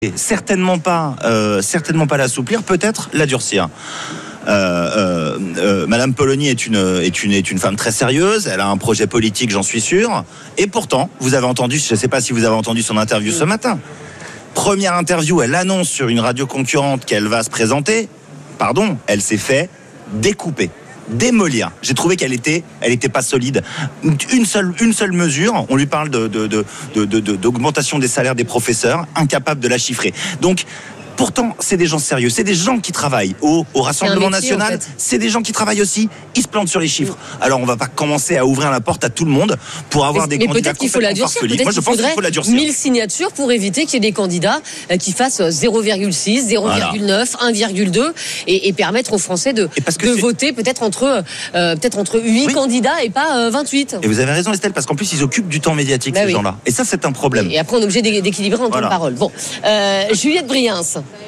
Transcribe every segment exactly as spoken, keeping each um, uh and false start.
Certainement pas, euh, certainement pas l'assouplir, peut-être la durcir. Euh, euh, euh, Madame Polony est une, est, une, est une femme très sérieuse, elle a un projet politique, j'en suis sûr. Et pourtant, vous avez entendu, je ne sais pas si vous avez entendu son interview ce matin. Première interview, elle annonce sur une radio concurrente qu'elle va se présenter. Pardon, elle s'est fait découper, démolir. J'ai trouvé qu'elle était, elle était pas solide. Une seule, une seule mesure, on lui parle de, de, de, de, de, de, d'augmentation des salaires des professeurs, incapable de la chiffrer. Donc, pourtant, c'est des gens sérieux, c'est des gens qui travaillent au, au Rassemblement métier, National, en fait. C'est des gens qui travaillent aussi, ils se plantent sur les chiffres. Alors on va pas commencer à ouvrir la porte à tout le monde pour avoir mais, des mais candidats peut-être qu'il faut la durcir, peut-être Moi je qu'il pense qu'il faut la durcir. mille signatures pour éviter qu'il y ait des candidats qui fassent zéro virgule six, zéro virgule neuf, voilà. un virgule deux et, et permettre aux Français de, de voter peut-être entre, euh, peut-être entre huit oui. candidats et pas euh, vingt-huit. Et vous avez raison Estelle, parce qu'en plus ils occupent du temps médiatique bah ces oui. gens-là. Et ça c'est un problème. Et après on est obligé d'équilibrer en voilà. temps de parole. Bon, euh, Juliette Briens.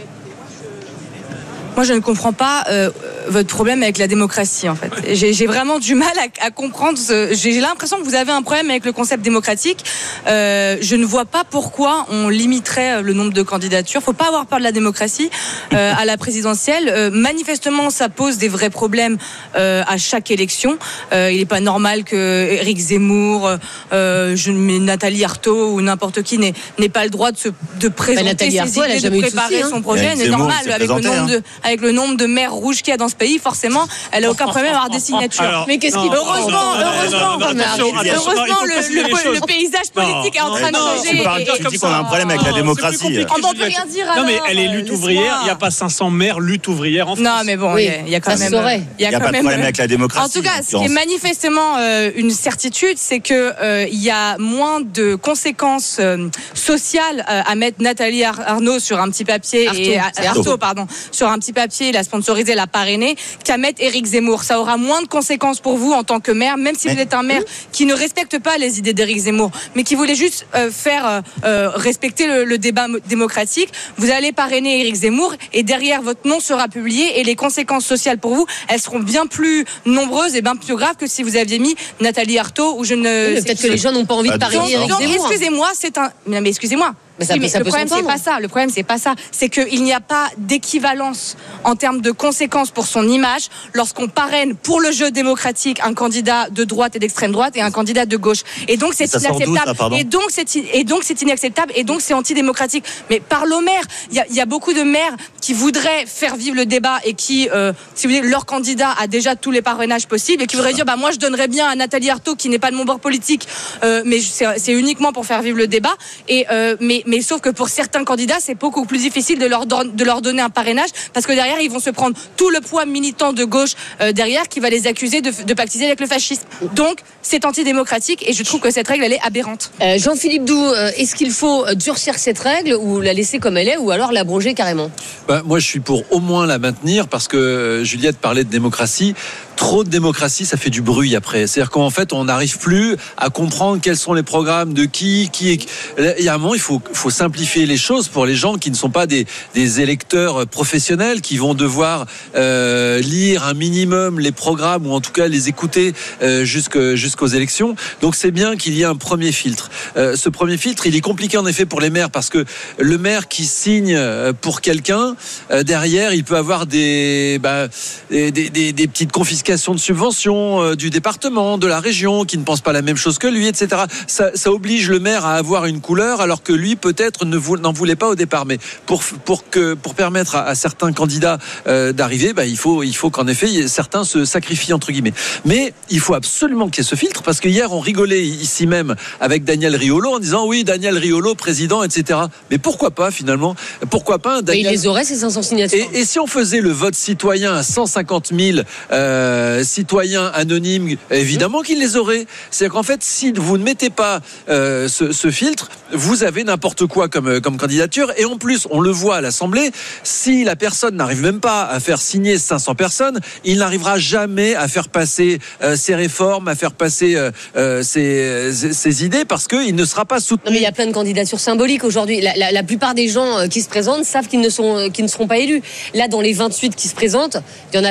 Moi, je ne comprends pas euh, votre problème avec la démocratie, en fait. J'ai, j'ai vraiment du mal à, à comprendre. Ce, j'ai l'impression que vous avez un problème avec le concept démocratique. Euh, je ne vois pas pourquoi on limiterait le nombre de candidatures. Il ne faut pas avoir peur de la démocratie euh, à la présidentielle. Euh, manifestement, ça pose des vrais problèmes euh, à chaque élection. Euh, il n'est pas normal que Éric Zemmour, euh, je, Nathalie Arthaud ou n'importe qui n'ait, n'ait pas le droit de, se, de présenter ses Arthaud, idées, de préparer souci, hein. son projet. C'est normal avec le nombre de avec le nombre de maires rouges qu'il y a dans ce pays, forcément, elle a aucun problème à avoir des signatures. Alors, mais qu'est-ce qui heureusement, heureusement, heureusement, le, le paysage politique non, est en train non, de changer. Tu, parles, tu dis qu'on a un problème avec la démocratie. On ne peut rien dire. Non, mais elle est lutte ouvrière. Il n'y a pas cinq cents maires lutte ouvrière en France. Non, mais bon, il y a quand même. Il n'y a pas de problème avec la démocratie. En tout cas, ce qui est manifestement une certitude, c'est que il y a moins de conséquences sociales à mettre Nathalie Arnaud sur un petit papier et Arthaud, pardon, sur un petit papier, la sponsoriser, la parrainer, qu'à mettre Éric Zemmour. Ça aura moins de conséquences pour vous en tant que maire, même si mais vous êtes un maire qui ne respecte pas les idées d'Éric Zemmour, mais qui voulait juste euh, faire euh, respecter le, le débat démocratique. Vous allez parrainer Éric Zemmour et derrière votre nom sera publié et les conséquences sociales pour vous, elles seront bien plus nombreuses et bien plus graves que si vous aviez mis Nathalie Arthaud ou je ne. Oui, peut-être que les gens n'ont pas envie de parrainer Éric Zemmour. Donc, excusez-moi, c'est un. Non, mais excusez-moi. Mais ça, oui, mais ça le problème c'est pas ça. Le problème c'est pas ça. C'est qu'il n'y a pas d'équivalence en termes de conséquences pour son image lorsqu'on parraine pour le jeu démocratique un candidat de droite et d'extrême droite et un candidat de gauche. Et donc c'est inacceptable. Ça, et donc c'est et donc c'est inacceptable et donc c'est antidémocratique. Mais parle aux maires. Il y a, il y a beaucoup de maires qui voudraient faire vivre le débat et qui, euh, si vous voulez, leur candidat a déjà tous les parrainages possibles et qui voudraient dire bah moi je donnerais bien à Nathalie Arthaud qui n'est pas de mon bord politique, euh, mais c'est, c'est uniquement pour faire vivre le débat. Et euh, mais Mais sauf que pour certains candidats, c'est beaucoup plus difficile de leur, don- de leur donner un parrainage parce que derrière, ils vont se prendre tout le poids militant de gauche euh, derrière qui va les accuser de, de pactiser avec le fascisme. Donc, c'est antidémocratique et je trouve que cette règle, elle est aberrante. Euh, Jean-Philippe Doux, euh, est-ce qu'il faut durcir cette règle ou la laisser comme elle est ou alors l'abroger carrément ? Bah, moi, je suis pour au moins la maintenir parce que euh, Juliette parlait de démocratie. Trop de démocratie, ça fait du bruit après. C'est-à-dire qu'en fait, on n'arrive plus à comprendre quels sont les programmes de qui, qui est. Il y a un moment, il faut, faut simplifier les choses pour les gens qui ne sont pas des, des électeurs professionnels, qui vont devoir euh, lire un minimum les programmes ou en tout cas les écouter euh, jusqu'aux, jusqu'aux élections. Donc c'est bien qu'il y ait un premier filtre. Euh, ce premier filtre, il est compliqué en effet pour les maires parce que le maire qui signe pour quelqu'un, euh, derrière, il peut avoir des, bah, des, des, des, des petites confiscations de subventions euh, du département, de la région, qui ne pense pas la même chose que lui, et cetera. Ça, ça oblige le maire à avoir une couleur, alors que lui, peut-être, ne vou- n'en voulait pas au départ. Mais pour, pour, que, pour permettre à, à certains candidats euh, d'arriver, bah, il, faut, il faut qu'en effet, certains se sacrifient, entre guillemets. Mais il faut absolument qu'il y ait ce filtre, parce que hier, on rigolait ici même avec Daniel Riolo en disant, oui, Daniel Riolo, président, et cetera. Mais pourquoi pas, finalement ? Pourquoi pas Daniel... Mais il les aurait, ces cinq cents signatures. Et, et si on faisait le vote citoyen à cent cinquante mille euh, Euh, citoyens anonymes, évidemment qu'ils les auraient. C'est-à-dire qu'en fait, si vous ne mettez pas euh, ce, ce filtre, vous avez n'importe quoi comme, comme candidature. Et en plus, on le voit à l'Assemblée, si la personne n'arrive même pas à faire signer cinq cents personnes, il n'arrivera jamais à faire passer euh, ses réformes, à faire passer euh, ses, ses, ses idées, parce qu'il ne sera pas soutenu. Non, mais il y a plein de candidatures symboliques aujourd'hui. La, la, la plupart des gens qui se présentent savent qu'ils ne, sont, qu'ils ne seront pas élus. Là, dans les vingt-huit qui se présentent, il y en a quoi ?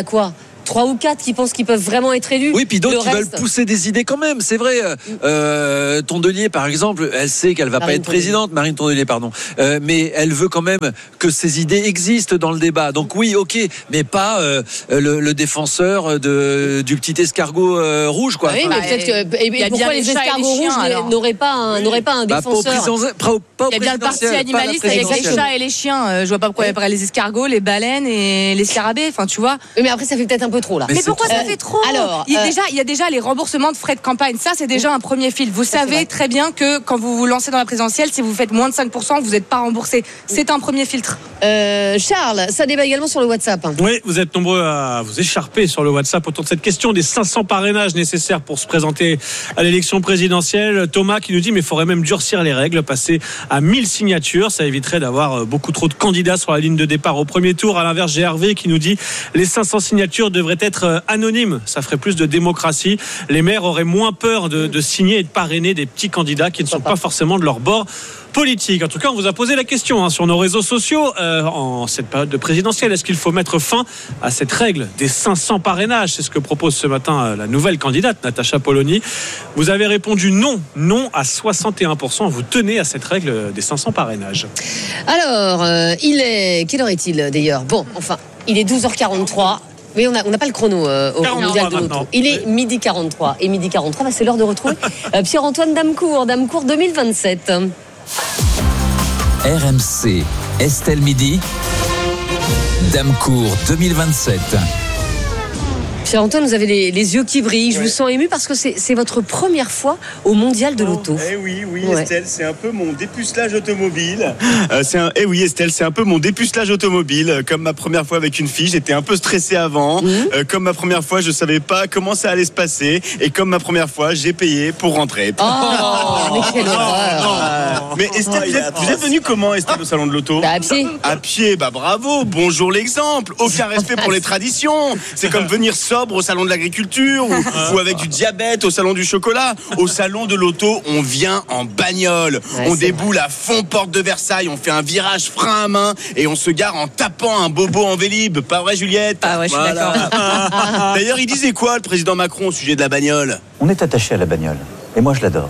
trois ou quatre qui pensent qu'ils peuvent vraiment être élus. Oui, puis d'autres Le qui reste... veulent pousser des idées quand même. C'est vrai. Euh, Tondelier, par exemple, elle sait qu'elle va Marine pas être présidente. Tondelier. Marine Tondelier, pardon. Euh, mais elle veut quand même que ces idées existent dans le débat. Donc oui, ok, mais pas euh, le, le défenseur de, du petit escargot euh, rouge, quoi. Oui, Enfin, mais peut-être que. Et, et pourquoi les escargots rouges alors. n'auraient pas un, Oui. n'auraient pas un bah, pas au défenseur? président- pas au- pas au Il y a bien le parti présidentiel, pas à la animaliste avec les présidentielle. chats et les chiens. Euh, Je vois pas pourquoi il y a pas les escargots, les baleines et les scarabées. Enfin, tu vois. Oui, mais après, ça fait peut-être un peu trop là. Mais, Mais pourquoi c'est ça trop. fait trop Alors, il y, a euh, déjà, il y a déjà les remboursements de frais de campagne. Ça, c'est déjà un premier fil. Vous c'est savez vrai. très bien que quand vous vous lancez dans la présidentielle, si vous faites moins de cinq pour cent, vous n'êtes pas remboursé. C'est un premier filtre. Euh, Charles, ça débat également sur le WhatsApp. hein. Oui, vous êtes nombreux à vous écharper sur le WhatsApp autour de cette question des cinq cents parrainages nécessaires pour se présenter à l'élection présidentielle. Thomas qui nous dit mais il faudrait même durcir les règles, passer à mille signatures, ça éviterait d'avoir beaucoup trop de candidats sur la ligne de départ au premier tour. À l'inverse, j'ai Hervé qui nous dit les cinq cents signatures devraient être anonymes, ça ferait plus de démocratie. Les maires auraient moins peur de, de signer et de parrainer des petits candidats qui ne sont pas forcément de leur bord politique. En tout cas, on vous a posé la question hein, sur nos réseaux sociaux euh, en cette période de présidentielle. Est-ce qu'il faut mettre fin à cette règle des cinq cents parrainages? C'est ce que propose ce matin euh, la nouvelle candidate, Natacha Polony. Vous avez répondu non, non à soixante et un pour cent. Vous tenez à cette règle des cinq cents parrainages. Alors, euh, il est. Quelle heure est-il d'ailleurs? Bon, enfin, il est douze heures quarante-trois. Oui, on n'a on a pas le chrono euh, au quarante-trois mondial de l'auto. maintenant. Il est midi quarante-trois. Et midi quarante-trois, bah, c'est l'heure de retrouver euh, Pierre-Antoine Damecourt, Damecourt deux mille vingt-sept. R M C, Estelle Midi, Damecourt deux mille vingt-sept. Pierre-Antoine, vous avez les, les yeux qui brillent. Je ouais. vous sens ému parce que c'est, c'est votre première fois au mondial de l'auto. Eh oui, oui, ouais. Estelle, c'est un peu mon dépucelage automobile. Euh, c'est un, eh oui, Estelle, c'est un peu mon dépucelage automobile. Comme ma première fois avec une fille, j'étais un peu stressé avant. Mmh. Euh, comme ma première fois, je savais pas comment ça allait se passer. Et comme ma première fois, j'ai payé pour rentrer. Oh, mais quelle horreur. Mais Estelle, vous êtes, vous êtes venue comment, Estelle, au salon de l'auto? Bah, à pied. À pied, bah bravo, bonjour l'exemple. Aucun respect pour les traditions. C'est comme venir sobre au salon de l'agriculture ou, ou avec du diabète au salon du chocolat. Au salon de l'auto, on vient en bagnole. Ouais, on déboule vrai. à fond porte de Versailles, on fait un virage frein à main et on se gare en tapant un bobo en Vélib. Pas vrai, Juliette? Ah ouais, je suis voilà. d'accord. D'ailleurs, il disait quoi, le président Macron, au sujet de la bagnole? On est attaché à la bagnole. Et moi, je l'adore.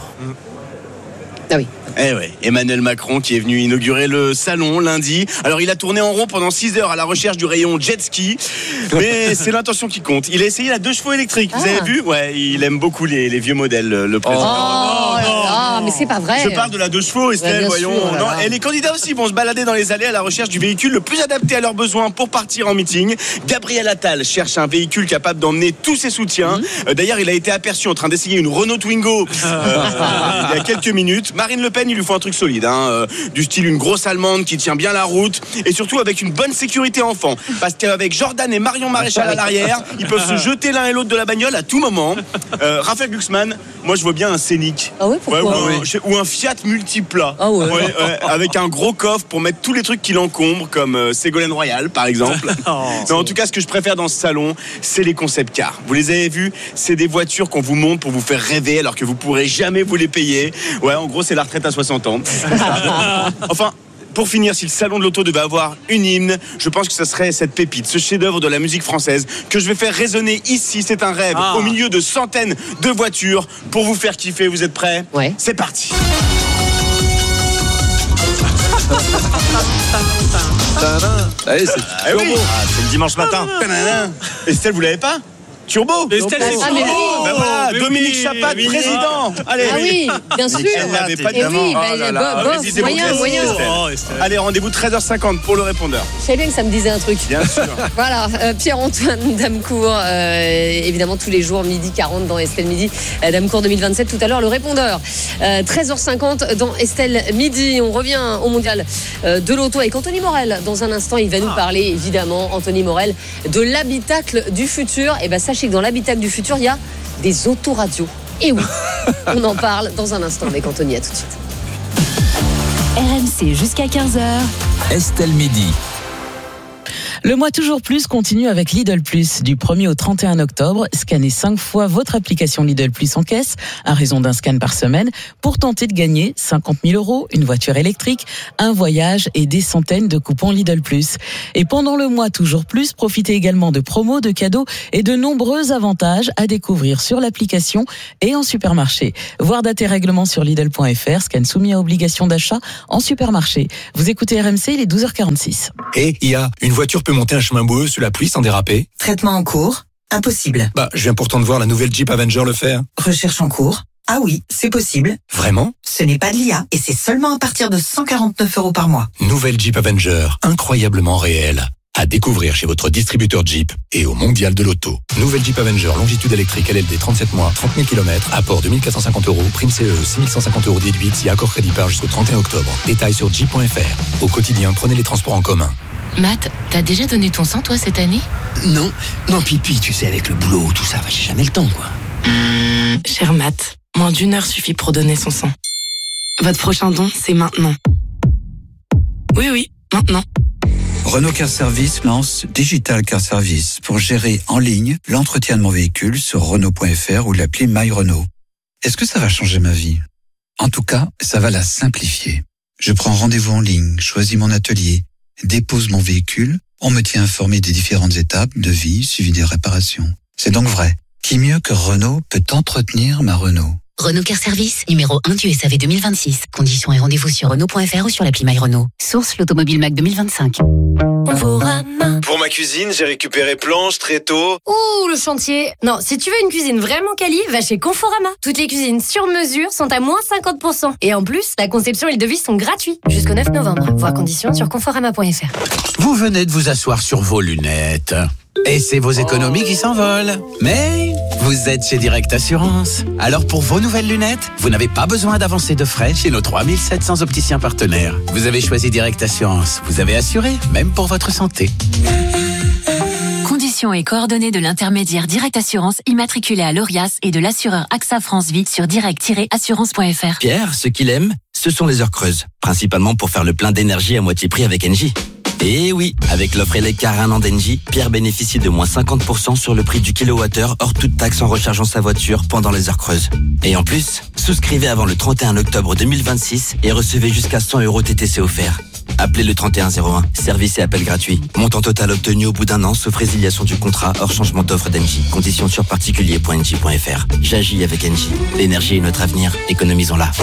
Ah oui. Eh ouais, Emmanuel Macron qui est venu inaugurer le salon lundi. Alors il a tourné en rond pendant six heures à la recherche du rayon jet ski. Mais c'est l'intention qui compte. Il a essayé la deux chevaux électrique. Vous ah. avez vu? Ouais, il aime beaucoup les, les vieux modèles, le président. Oh, oh, oh mais c'est pas vrai. Je parle de la deux chevaux, Estelle, ouais, voyons. Sûr, non, et les candidats aussi vont se balader dans les allées à la recherche du véhicule le plus adapté à leurs besoins pour partir en meeting. Gabriel Attal cherche un véhicule capable d'emmener tous ses soutiens. Mmh. D'ailleurs, il a été aperçu en train d'essayer une Renault Twingo euh, il y a quelques minutes. Marine Le Pen, il lui faut un truc solide, hein, euh, du style une grosse allemande qui tient bien la route et surtout avec une bonne sécurité enfant. Parce qu'avec Jordan et Marion Maréchal à l'arrière, ils peuvent se jeter l'un et l'autre de la bagnole à tout moment. Euh, Raphaël Glucksmann, moi je vois bien un Scénic. Ah oui, pourquoi ouais, ou, un, ouais. ou un Fiat Multiplat. Ah ouais. Ouais, ouais, avec un gros coffre pour mettre tous les trucs qui l'encombrent, comme euh, Ségolène Royal par exemple. Oh, non, en tout cas, ce que je préfère dans ce salon, c'est les concept cars. Vous les avez vus? C'est des voitures qu'on vous montre pour vous faire rêver alors que vous pourrez jamais vous les payer. Ouais, en gros, c'est la retraite à soixante ans. Enfin, pour finir, si le salon de l'auto devait avoir une hymne, je pense que ce serait cette pépite, ce chef-d'œuvre de la musique française que je vais faire résonner ici. C'est un rêve, ah. au milieu de centaines de voitures pour vous faire kiffer. Vous êtes prêts? Ouais. C'est parti. Allez, c'est ah, oui. ah, c'est le dimanche matin. Estelle, vous l'avez pas? Turbo. Estelle, ah, mais oui. Ben voilà, mais Dominique oui, Chapat, oui, président. Allez. Ah oui, bien sûr. Elle n'avait pas de eh oui, oh là là. Bof, bof, moyen, moyen. Oh, allez, rendez-vous treize heures cinquante pour le répondeur. Je savais bien que ça me disait un truc. Bien sûr. Voilà, euh, Pierre-Antoine Damecourt, euh, évidemment tous les jours, midi quarante dans Estelle Midi. Euh, Damecourt deux mille vingt-sept, tout à l'heure, le répondeur. Euh, treize heures cinquante dans Estelle Midi. On revient au mondial euh, de l'auto avec Anthony Morel. Dans un instant, il va nous parler, évidemment, Anthony Morel, de l'habitacle du futur. Et bien, sachez que dans l'habitacle du futur, il y a des autoradios. Et oui, on en parle dans un instant avec Anthony. À tout de suite. R M C jusqu'à quinze heures. Estelle Midi. Le mois toujours plus continue avec Lidl Plus. Du premier au trente et un octobre, scannez cinq fois votre application Lidl Plus en caisse, à raison d'un scan par semaine, pour tenter de gagner cinquante mille euros, une voiture électrique, un voyage et des centaines de coupons Lidl Plus. Et pendant le mois toujours plus, profitez également de promos, de cadeaux et de nombreux avantages à découvrir sur l'application et en supermarché. Voir date et règlement sur Lidl point F R, scan soumis à obligation d'achat en supermarché. Vous écoutez R M C, il est douze heures quarante-six. Et il y a une voiture peut monter un chemin boueux sous la pluie sans déraper? Traitement en cours? Impossible. Bah, je viens pourtant de voir la nouvelle Jeep Avenger le faire. Recherche en cours? Ah oui, c'est possible. Vraiment? Ce n'est pas de l'I A et c'est seulement à partir de cent quarante-neuf euros par mois. Nouvelle Jeep Avenger, incroyablement réelle. À découvrir chez votre distributeur Jeep et au Mondial de l'Auto. Nouvelle Jeep Avenger, longitude électrique, L L D, trente-sept mois, trente mille kilomètres, apport deux mille quatre cent cinquante euros, prime C E, six mille cent cinquante euros déduite, si accord crédit par jusqu'au trente et un octobre. Détails sur jeep point F R. Au quotidien, prenez les transports en commun. Matt, t'as déjà donné ton sang, toi, cette année? Non, non, Pipi, tu sais, avec le boulot, tout ça, j'ai jamais le temps, quoi. Mmh, cher Matt, moins d'une heure suffit pour donner son sang. Votre prochain don, c'est maintenant. Oui, oui, maintenant. Renault Car Service lance Digital Car Service pour gérer en ligne l'entretien de mon véhicule sur Renault point F R ou l'appli My Renault. Est-ce que ça va changer ma vie? En tout cas, ça va la simplifier. Je prends rendez-vous en ligne, choisis mon atelier, dépose mon véhicule, on me tient informé des différentes étapes de vie suivi des réparations. C'est donc vrai. Qui mieux que Renault peut entretenir ma Renault? Renault Car Service, numéro un du S A V deux mille vingt-six. Conditions et rendez-vous sur Renault point F R ou sur l'appli My Renault. Source l'Automobile Mac deux mille vingt-cinq. Pour ma cuisine, j'ai récupéré planches, tréteaux. Ouh, le chantier. Non, si tu veux une cuisine vraiment quali, va chez Conforama. Toutes les cuisines sur mesure sont à moins cinquante pour cent. Et en plus, la conception et le devis sont gratuits. Jusqu'au neuf novembre. Voir conditions sur conforama point F R. Vous venez de vous asseoir sur vos lunettes. Et c'est vos économies qui s'envolent. Mais vous êtes chez Direct Assurance. Alors pour vos nouvelles lunettes, vous n'avez pas besoin d'avancer de frais chez nos trois mille sept cents opticiens partenaires. Vous avez choisi Direct Assurance. Vous avez assuré, même pour votre santé. Conditions et coordonnées de l'intermédiaire Direct Assurance immatriculé à l'Orias et de l'assureur AXA France Vie sur direct tiret assurance point F R. Pierre, ce qu'il aime, ce sont les heures creuses. Principalement pour faire le plein d'énergie à moitié prix avec Engie. Et oui, avec l'offre Eleccar un an d'Engie, Pierre bénéficie de moins cinquante pour cent sur le prix du kilowattheure hors toute taxe en rechargeant sa voiture pendant les heures creuses. Et en plus, souscrivez avant le trente et un octobre deux mille vingt-six et recevez jusqu'à cent euros T T C offerts. Appelez le trente et un zéro un, service et appel gratuit. Montant total obtenu au bout d'un an, sauf résiliation du contrat hors changement d'offre d'Engie. Conditions sur particulier point engie point F R. J'agis avec Engie. L'énergie est notre avenir, économisons-la.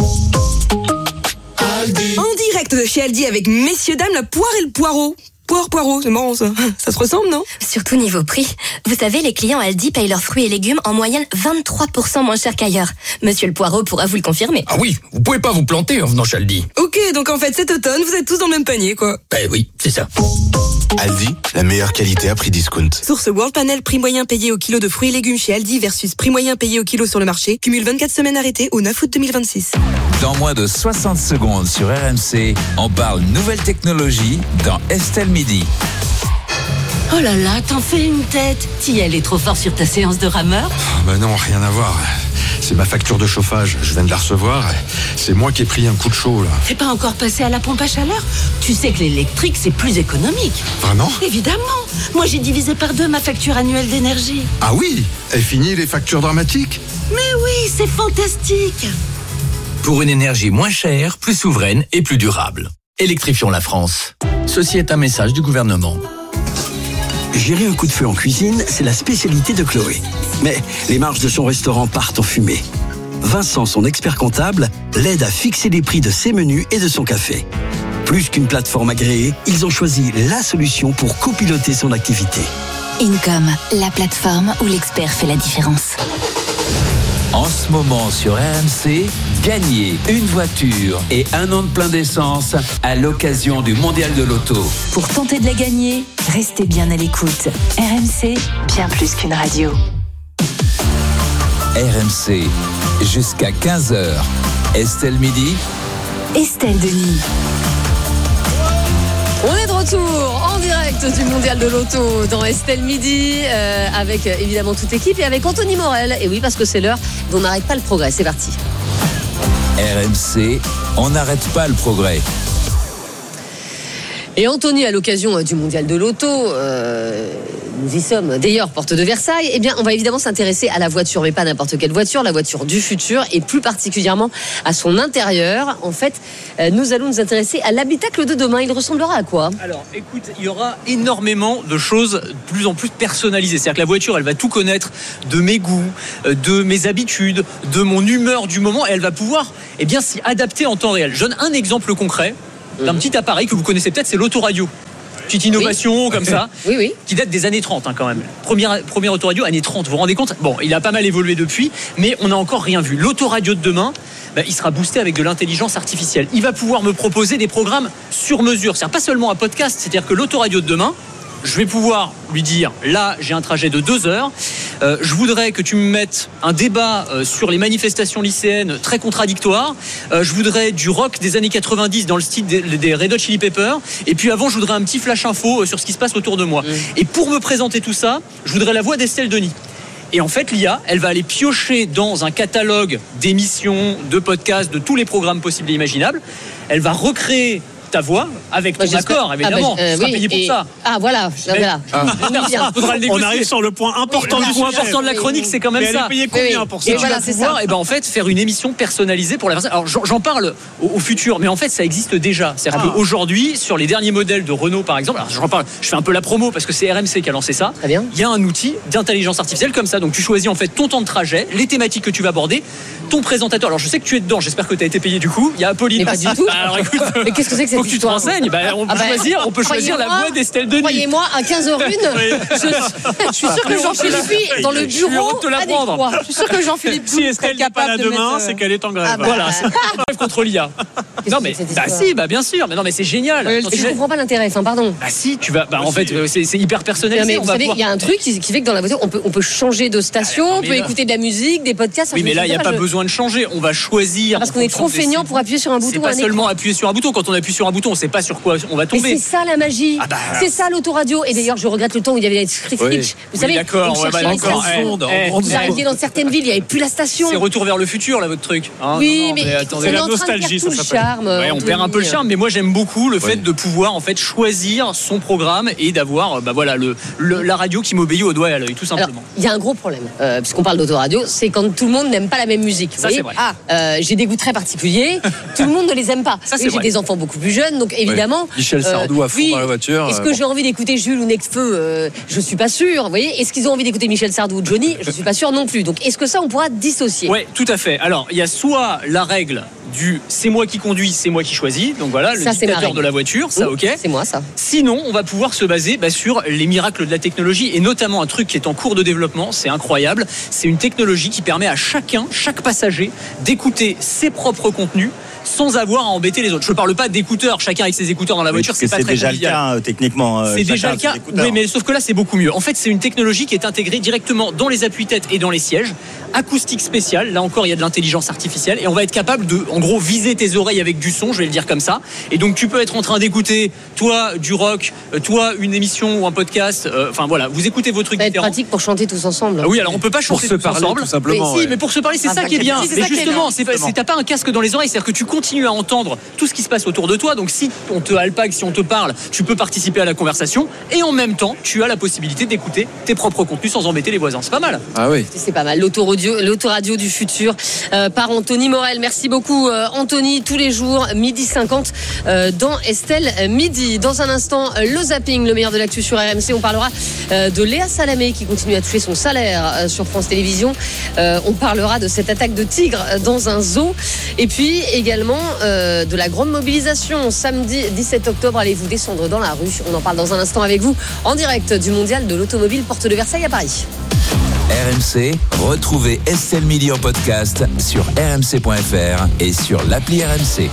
En direct de chez Aldi avec messieurs dames, la poire et le poireau. Poire, poireau, c'est marrant ça. Ça se ressemble, non? Surtout niveau prix. Vous savez, les clients Aldi payent leurs fruits et légumes en moyenne vingt-trois pour cent moins cher qu'ailleurs. Monsieur le poireau pourra vous le confirmer. Ah oui, vous pouvez pas vous planter en venant chez Aldi. Ok, donc en fait cet automne, vous êtes tous dans le même panier, quoi. Ben oui, c'est ça. Aldi, la meilleure qualité à prix discount. Source World Panel, prix moyen payé au kilo de fruits et légumes chez Aldi versus prix moyen payé au kilo sur le marché. Cumule vingt-quatre semaines arrêtées au neuf août deux mille vingt-six. Dans moins de soixante secondes sur R M C, on parle nouvelle technologie dans Estelle Midi. Oh là là, t'en fais une tête. T'y es allé trop fort sur ta séance de rameur? Oh bah non, rien à voir. C'est ma facture de chauffage, je viens de la recevoir. C'est moi qui ai pris un coup de chaud là. T'es pas encore passé à la pompe à chaleur? Tu sais que l'électrique c'est plus économique. Vraiment? Évidemment. Moi j'ai divisé par deux ma facture annuelle d'énergie. Ah oui? Et fini les factures dramatiques? Mais oui, c'est fantastique. Pour une énergie moins chère, plus souveraine et plus durable. Électrifions la France. Ceci est un message du gouvernement. Gérer un coup de feu en cuisine, c'est la spécialité de Chloé. Mais les marges de son restaurant partent en fumée. Vincent, son expert comptable, l'aide à fixer les prix de ses menus et de son café. Plus qu'une plateforme agréée, ils ont choisi la solution pour copiloter son activité. Income, la plateforme où l'expert fait la différence. En ce moment sur R M C, gagnez une voiture et un an de plein d'essence à l'occasion du Mondial de l'Auto. Pour tenter de la gagner, restez bien à l'écoute. R M C, bien plus qu'une radio. R M C, jusqu'à quinze heures. Estelle Midi. Estelle Denis. On est de retour en direct du Mondial de l'Auto dans Estelle Midi euh, avec euh, évidemment toute l'équipe et avec Anthony Morel. Et oui, parce que c'est l'heure, on n'arrête pas le progrès. C'est parti. R M C, on n'arrête pas le progrès. Et Anthony, à l'occasion du mondial de l'auto, euh, nous y sommes d'ailleurs, porte de Versailles, eh bien, on va évidemment s'intéresser à la voiture, mais pas n'importe quelle voiture, la voiture du futur, et plus particulièrement à son intérieur. En fait, euh, nous allons nous intéresser à l'habitacle de demain. Il ressemblera à quoi ? Alors, écoute, il y aura énormément de choses de plus en plus personnalisées. C'est-à-dire que la voiture, elle va tout connaître de mes goûts, de mes habitudes, de mon humeur du moment, et elle va pouvoir, eh bien, s'y adapter en temps réel. Je donne un exemple concret d'un petit appareil que vous connaissez peut-être, c'est l'autoradio. Petite innovation oui. comme ça, oui, oui. qui date des années trente hein, quand même. Première, première autoradio, années trente, vous vous rendez compte ? Bon, il a pas mal évolué depuis, mais on n'a encore rien vu. L'autoradio de demain, bah, il sera boosté avec de l'intelligence artificielle. Il va pouvoir me proposer des programmes sur mesure. C'est-à-dire pas seulement un podcast, c'est-à-dire que l'autoradio de demain, je vais pouvoir lui dire, là j'ai un trajet de deux heures, euh, je voudrais que tu me mettes un débat euh, sur les manifestations lycéennes très contradictoires, euh, je voudrais du rock des années quatre-vingt-dix dans le style des, des Red Hot Chili Peppers, et puis avant je voudrais un petit flash info euh, sur ce qui se passe autour de moi. Mmh. Et pour me présenter tout ça, je voudrais la voix d'Estelle Denis. Et en fait, l'I A, elle va aller piocher dans un catalogue d'émissions, de podcasts, de tous les programmes possibles et imaginables. Elle va recréer ta voix avec ton bah, accord, évidemment. Ah bah, euh, tu seras oui, payé pour et... ça. Ah voilà, voilà. Ah. On arrive sur le point important oui, du point important de la chronique, c'est quand même mais ça. Elle est payée combien oui, pour ça ? Et tu vas pouvoir, et ben en fait, faire une émission personnalisée pour la personne. Alors j'en parle au, au futur, mais en fait, ça existe déjà. C'est-à-dire ah. qu'aujourd'hui, sur les derniers modèles de Renault, par exemple, alors j'en parle, je fais un peu la promo parce que c'est R M C qui a lancé ça. Très bien. Il y a un outil d'intelligence artificielle comme ça. Donc tu choisis en fait ton temps de trajet, les thématiques que tu vas aborder, ton présentateur. Alors je sais que tu es dedans. J'espère que tu as été payé du coup. Il y a Apolline. Mais pas du tout. Alors écoute, mais qu'est-ce que c'est que cette histoire ? On peut ah bah, choisir, on peut choisir la voix d'Estelle Denis. Croyez-moi, à quinze heures une, oui. je, je suis sûr que Jean-Philippe dans le bureau adéquat. Je suis sûr que Jean-Philippe si Estelle n'est pas là demain, mettre... c'est qu'elle est en grève. Ah bah, voilà, c'est grève contre l'I A. Non mais bah si, bah bien sûr, mais non mais c'est génial. Oui, je ne comprends pas l'intérêt. Enfin pardon. Bah si, tu vas, bah en fait c'est, c'est hyper personnalisé. Mais vous savez, il y a un truc qui, qui fait que dans la voiture, on peut, on peut changer de station, on peut écouter de la musique, des podcasts. Oui, mais là il n'y a pas besoin de changer. On va choisir. Parce qu'on est trop feignant pour appuyer sur un bouton. C'est pas seulement appuyer sur un bouton. Quand on appuie sur un bouton, on ne sait pas sur quoi on va tomber. C'est ça la magie. Ah bah, c'est ça l'autoradio. Et d'ailleurs, je regrette le temps où il y avait les scripts. Oui. Vous oui, savez, d'accord. on bah, d'accord. Eh, vous arriviez dans certaines villes, il n'y avait plus la station. C'est retour vers le futur, là, votre truc. Hein, oui, non, non, mais, mais attendez, c'est la nostalgie, ça s'appelle. Charme, ouais, on perd un peu le charme, mais moi j'aime beaucoup le fait ouais. de pouvoir en fait choisir son programme et d'avoir, bah voilà, le, le la radio qui m'obéit au doigt et à l'œil, tout simplement. Il y a un gros problème, euh, puisqu'on parle d'autoradio, c'est quand tout le monde n'aime pas la même musique. Ça, c'est vrai. Ah, euh, j'ai des goûts très particuliers. Tout le monde ne les aime pas. Ça, c'est oui, vrai. J'ai des enfants beaucoup plus jeunes, donc évidemment. Ouais. Michel Sardou euh, à fond oui, dans la voiture. Est-ce que j'ai envie d'écouter Jules ou Necfeu euh, Je suis pas sûr. Vous voyez, est-ce qu'ils ont envie d'écouter Michel Sardou ou Johnny Je suis pas sûr non plus. Donc, est-ce que ça, on pourra dissocier ? Ouais, tout à fait. Alors, il y a soit la règle du c'est moi qui conduis, c'est moi qui choisis. Donc voilà, le ça, dictateur de la voiture, ça, ok. C'est moi, ça. Sinon, on va pouvoir se baser bah, sur les miracles de la technologie et notamment un truc qui est en cours de développement. C'est incroyable. C'est une technologie qui permet à chacun, chaque passager, d'écouter ses propres contenus sans avoir à embêter les autres. Je ne parle pas d'écouteurs, chacun avec ses écouteurs dans la voiture, oui, c'est pas c'est très déjà convivial. le cas euh, techniquement. Euh, c'est déjà le cas, oui, mais sauf que là c'est beaucoup mieux. En fait, c'est une technologie qui est intégrée directement dans les appuis-têtes et dans les sièges, acoustique spéciale. Là encore, il y a de l'intelligence artificielle et on va être capable de, en gros, viser tes oreilles avec du son. Je vais le dire comme ça. Et donc tu peux être en train d'écouter, toi, du rock, toi, une émission ou un podcast. Euh, enfin voilà, vous écoutez vos trucs. Ça va être pratique pour chanter tous ensemble. Ah oui, alors on peut pas chanter pour se tous parler, ensemble. Tout simplement. Mais, ouais. si, mais pour se parler, c'est ah, ça qui est bien. Mais justement, c'est, c'est t'as pas un casque dans les oreilles, c'est-à-dire que tu continues à entendre tout ce qui se passe autour de toi. Donc si on te alpague, si on te parle, tu peux participer à la conversation et en même temps tu as la possibilité d'écouter tes propres contenus sans embêter les voisins. C'est pas mal. Ah oui. C'est pas mal. L'autoradio, l'autoradio du futur euh, par Anthony Morel. Merci beaucoup euh, Anthony. Tous les jours midi cinquante euh, dans Estelle Midi. Dans un instant le zapping, le meilleur de l'actu sur R M C. On parlera euh, de Léa Salamé qui continue à toucher son salaire euh, sur France Télévisions. Euh, on parlera de cette attaque de tigre dans un zoo et puis également euh, de la grande mobilisation samedi dix-sept octobre. Allez-vous descendre dans la rue? On en parle dans un instant avec vous en direct du mondial de l'automobile Porte de Versailles à Paris. R M C, retrouvez Estelle Midi en podcast sur r m c point f r et sur l'appli R M C.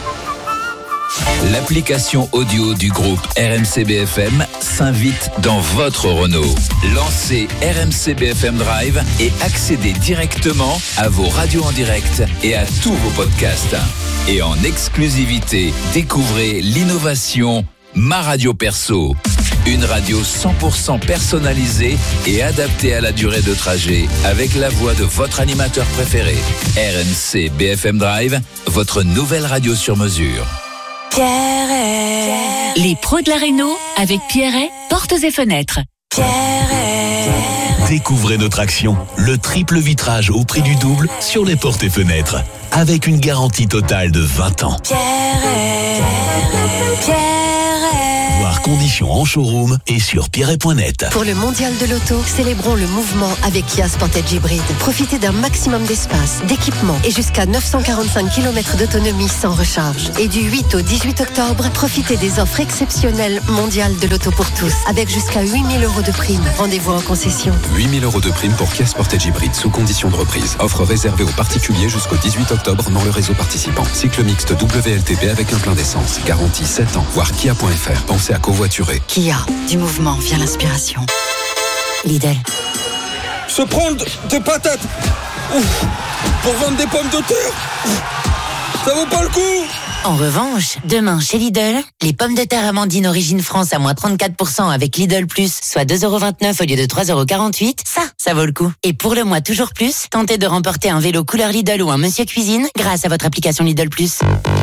L'application audio du groupe R M C B F M s'invite dans votre Renault. Lancez R M C B F M Drive et accédez directement à vos radios en direct et à tous vos podcasts. Et en exclusivité, découvrez l'innovation Ma Radio Perso. Une radio cent pour cent personnalisée et adaptée à la durée de trajet avec la voix de votre animateur préféré. R M C B F M Drive, votre nouvelle radio sur mesure. Pierret. Les pros de la réno avec Pierret, portes et fenêtres. Pierret. Découvrez notre action, le triple vitrage au prix du double sur les portes et fenêtres, avec une garantie totale de vingt ans. Pierret. Pierret. Voir conditions en showroom et sur pierret point net. Pour le mondial de l'auto, célébrons le mouvement avec Kia Sportage Hybrid. Profitez d'un maximum d'espace, d'équipement et jusqu'à neuf cent quarante-cinq kilomètres d'autonomie sans recharge. Et du huit au dix-huit octobre, profitez des offres exceptionnelles mondiales de l'auto pour tous, avec jusqu'à huit mille euros de prime. Rendez-vous en concession. huit mille euros de prime pour Kia Sportage Hybrid sous condition de reprise. Offre réservée aux particuliers jusqu'au dix-huit octobre dans le réseau participant. Cycle mixte W L T P avec un plein d'essence. Garantie sept ans. Voir kia point f r. Pensez à covoiturer. Kia, du mouvement vient l'inspiration. Lidl. Se prendre des patates ouf, pour vendre des pommes de terre, ça vaut pas le coup. En revanche, demain chez Lidl, les pommes de terre Amandine Origine France à moins trente-quatre pour cent avec Lidl Plus, soit deux euros vingt-neuf au lieu de trois euros quarante-huit, ça, ça vaut le coup. Et pour le mois toujours plus, tentez de remporter un vélo couleur Lidl ou un Monsieur Cuisine grâce à votre application Lidl Plus.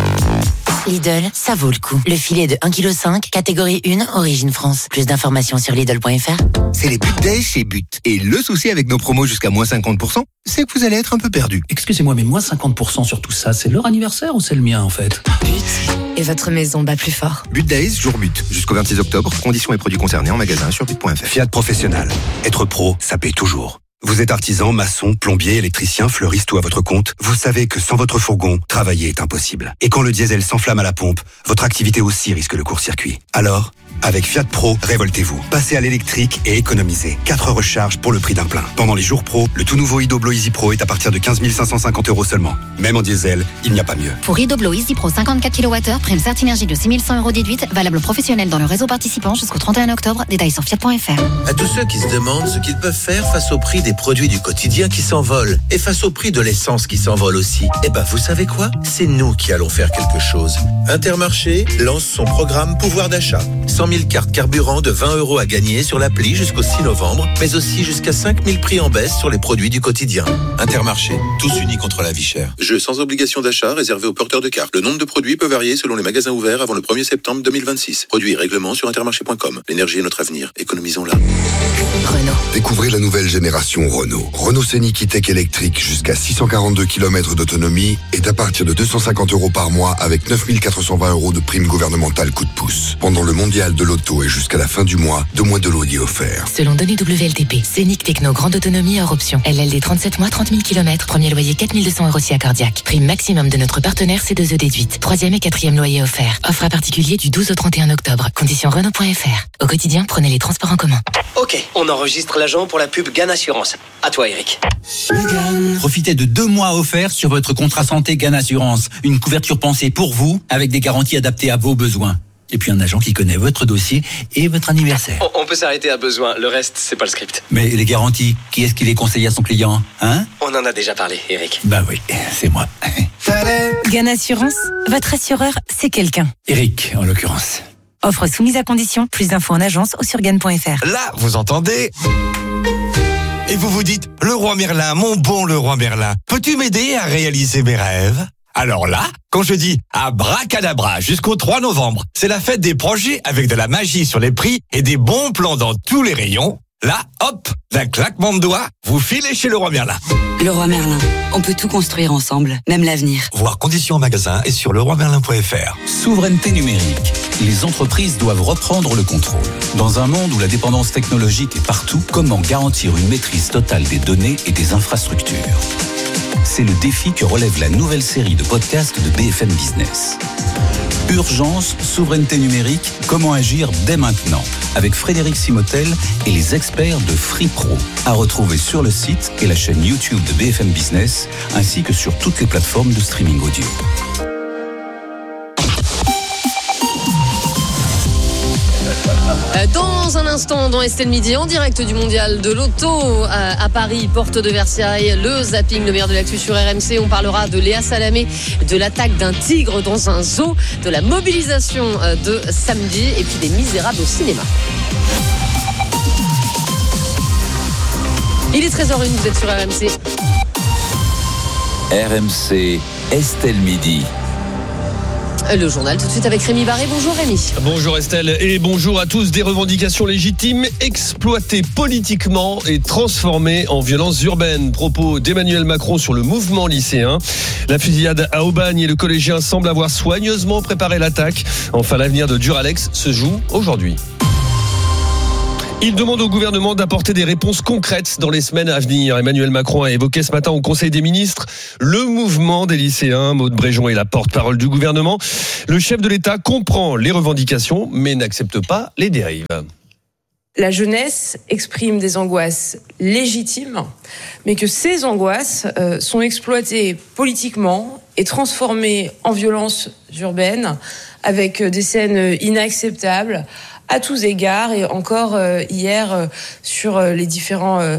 Lidl, ça vaut le coup. Le filet de un virgule cinq kilos, catégorie un, Origine France. Plus d'informations sur Lidl point f r. C'est les But Days chez But. Et le souci avec nos promos jusqu'à moins cinquante pour cent, c'est que vous allez être un peu perdu. Excusez-moi, mais moins cinquante pour cent sur tout ça, c'est leur anniversaire ou c'est le mien en fait? But. Et votre maison bat plus fort. But Days, jour but. Jusqu'au vingt-six octobre, conditions et produits concernés en magasin sur but point f r. Fiat Professionnel. Être pro, ça paye toujours. Vous êtes artisan, maçon, plombier, électricien, fleuriste ou à votre compte, vous savez que sans votre fourgon, travailler est impossible. Et quand le diesel s'enflamme à la pompe, votre activité aussi risque le court-circuit. Alors, avec Fiat Pro, révoltez-vous. Passez à l'électrique et économisez. quatre recharges pour le prix d'un plein. Pendant les jours pro, le tout nouveau Idoblo Easy Pro est à partir de quinze mille cinq cent cinquante euros seulement. Même en diesel, il n'y a pas mieux. Pour Idoblo Easy Pro cinquante-quatre kilowattheures, prime Certinergie de six mille cent euros déduite, valable professionnel dans le réseau participant jusqu'au trente et un octobre. Détails sur fiat point f r. À tous ceux qui se demandent ce qu'ils peuvent faire face au prix des produits du quotidien qui s'envolent et face au prix de l'essence qui s'envole aussi, eh ben vous savez quoi? C'est nous qui allons faire quelque chose. Intermarché lance son programme pouvoir d'achat. cent mille cartes carburant de vingt euros à gagner sur l'appli jusqu'au six novembre, mais aussi jusqu'à cinq mille prix en baisse sur les produits du quotidien. Intermarché, tous unis contre la vie chère. Jeu sans obligation d'achat réservé aux porteurs de cartes. Le nombre de produits peut varier selon les magasins ouverts avant le premier septembre deux mille vingt-six. Produits et règlements sur intermarché point com. L'énergie est notre avenir. Économisons-la. Renault. Découvrez la nouvelle génération Renault. Renault Scénic E-Tech électrique jusqu'à six cent quarante-deux kilomètres d'autonomie est à partir de deux cent cinquante euros par mois avec neuf mille quatre cent vingt euros de prime gouvernementale coup de pouce. Pendant le mondial de l'auto et jusqu'à la fin du mois, deux mois de loyer offert. Selon données W L T P, Scénic Techno grande autonomie hors option. L L D trente-sept mois, trente mille kilomètres. Premier loyer quatre mille deux cents euros si accordiaque. Prime maximum de notre partenaire C deux E déduite. Troisième et quatrième loyer offert. Offre à particulier du douze au trente et un octobre. Conditions Renault point f r. Au quotidien, prenez les transports en commun. Ok, on enregistre l'agent pour la pub Gann Assurance. À toi, Eric. Profitez de deux mois offerts sur votre contrat santé Gann Assurance. Une couverture pensée pour vous, avec des garanties adaptées à vos besoins. Et puis un agent qui connaît votre dossier et votre anniversaire. On, on peut s'arrêter à besoin, le reste, c'est pas le script. Mais les garanties, qui est-ce qui les conseille à son client, hein? On en a déjà parlé, Eric. Bah oui, c'est moi. Gann Assurance, votre assureur, c'est quelqu'un. Eric, en l'occurrence. Offre soumise à condition, plus d'infos en agence ou sur gann point f r. Là, vous entendez? Et vous vous dites, le roi Merlin, mon bon le roi Merlin, peux-tu m'aider à réaliser mes rêves? Alors là, quand je dis abracadabra jusqu'au trois novembre, c'est la fête des projets avec de la magie sur les prix et des bons plans dans tous les rayons. Là, hop, d'un claquement de doigts, vous filez chez le roi Merlin. Le roi Merlin, on peut tout construire ensemble, même l'avenir. Voir conditions en magasin et sur le roi merlin point f r. Souveraineté numérique. Les entreprises doivent reprendre le contrôle. Dans un monde où la dépendance technologique est partout, comment garantir une maîtrise totale des données et des infrastructures? C'est le défi que relève la nouvelle série de podcasts de B F M Business. Urgence, souveraineté numérique, comment agir dès maintenant, avec Frédéric Simotel et les experts de FreePro, à retrouver sur le site et la chaîne YouTube de B F M Business, ainsi que sur toutes les plateformes de streaming audio. Dans un instant, dans Estelle Midi, en direct du Mondial de l'Auto à, à Paris, porte de Versailles, le zapping, le meilleur de l'actu sur R M C. On parlera de Léa Salamé, de l'attaque d'un tigre dans un zoo, de la mobilisation de samedi et puis des Misérables au cinéma. Il est treize heures une, vous êtes sur R M C. R M C, Estelle Midi. Le journal tout de suite avec Rémi Barré. Bonjour Rémi. Bonjour Estelle et bonjour à tous. Des revendications légitimes exploitées politiquement et transformées en violences urbaines. Propos d'Emmanuel Macron sur le mouvement lycéen. La fusillade à Aubagne et le collégien semblent avoir soigneusement préparé l'attaque. Enfin, l'avenir de Duralex se joue aujourd'hui. Il demande au gouvernement d'apporter des réponses concrètes dans les semaines à venir. Emmanuel Macron a évoqué ce matin au Conseil des ministres le mouvement des lycéens. Maude Bréjon est la porte-parole du gouvernement. Le chef de l'État comprend les revendications, mais n'accepte pas les dérives. La jeunesse exprime des angoisses légitimes, mais que ces angoisses euh, sont exploitées politiquement et transformées en violences urbaines avec des scènes inacceptables à tous égards, et encore euh, hier euh, sur euh, les différents euh,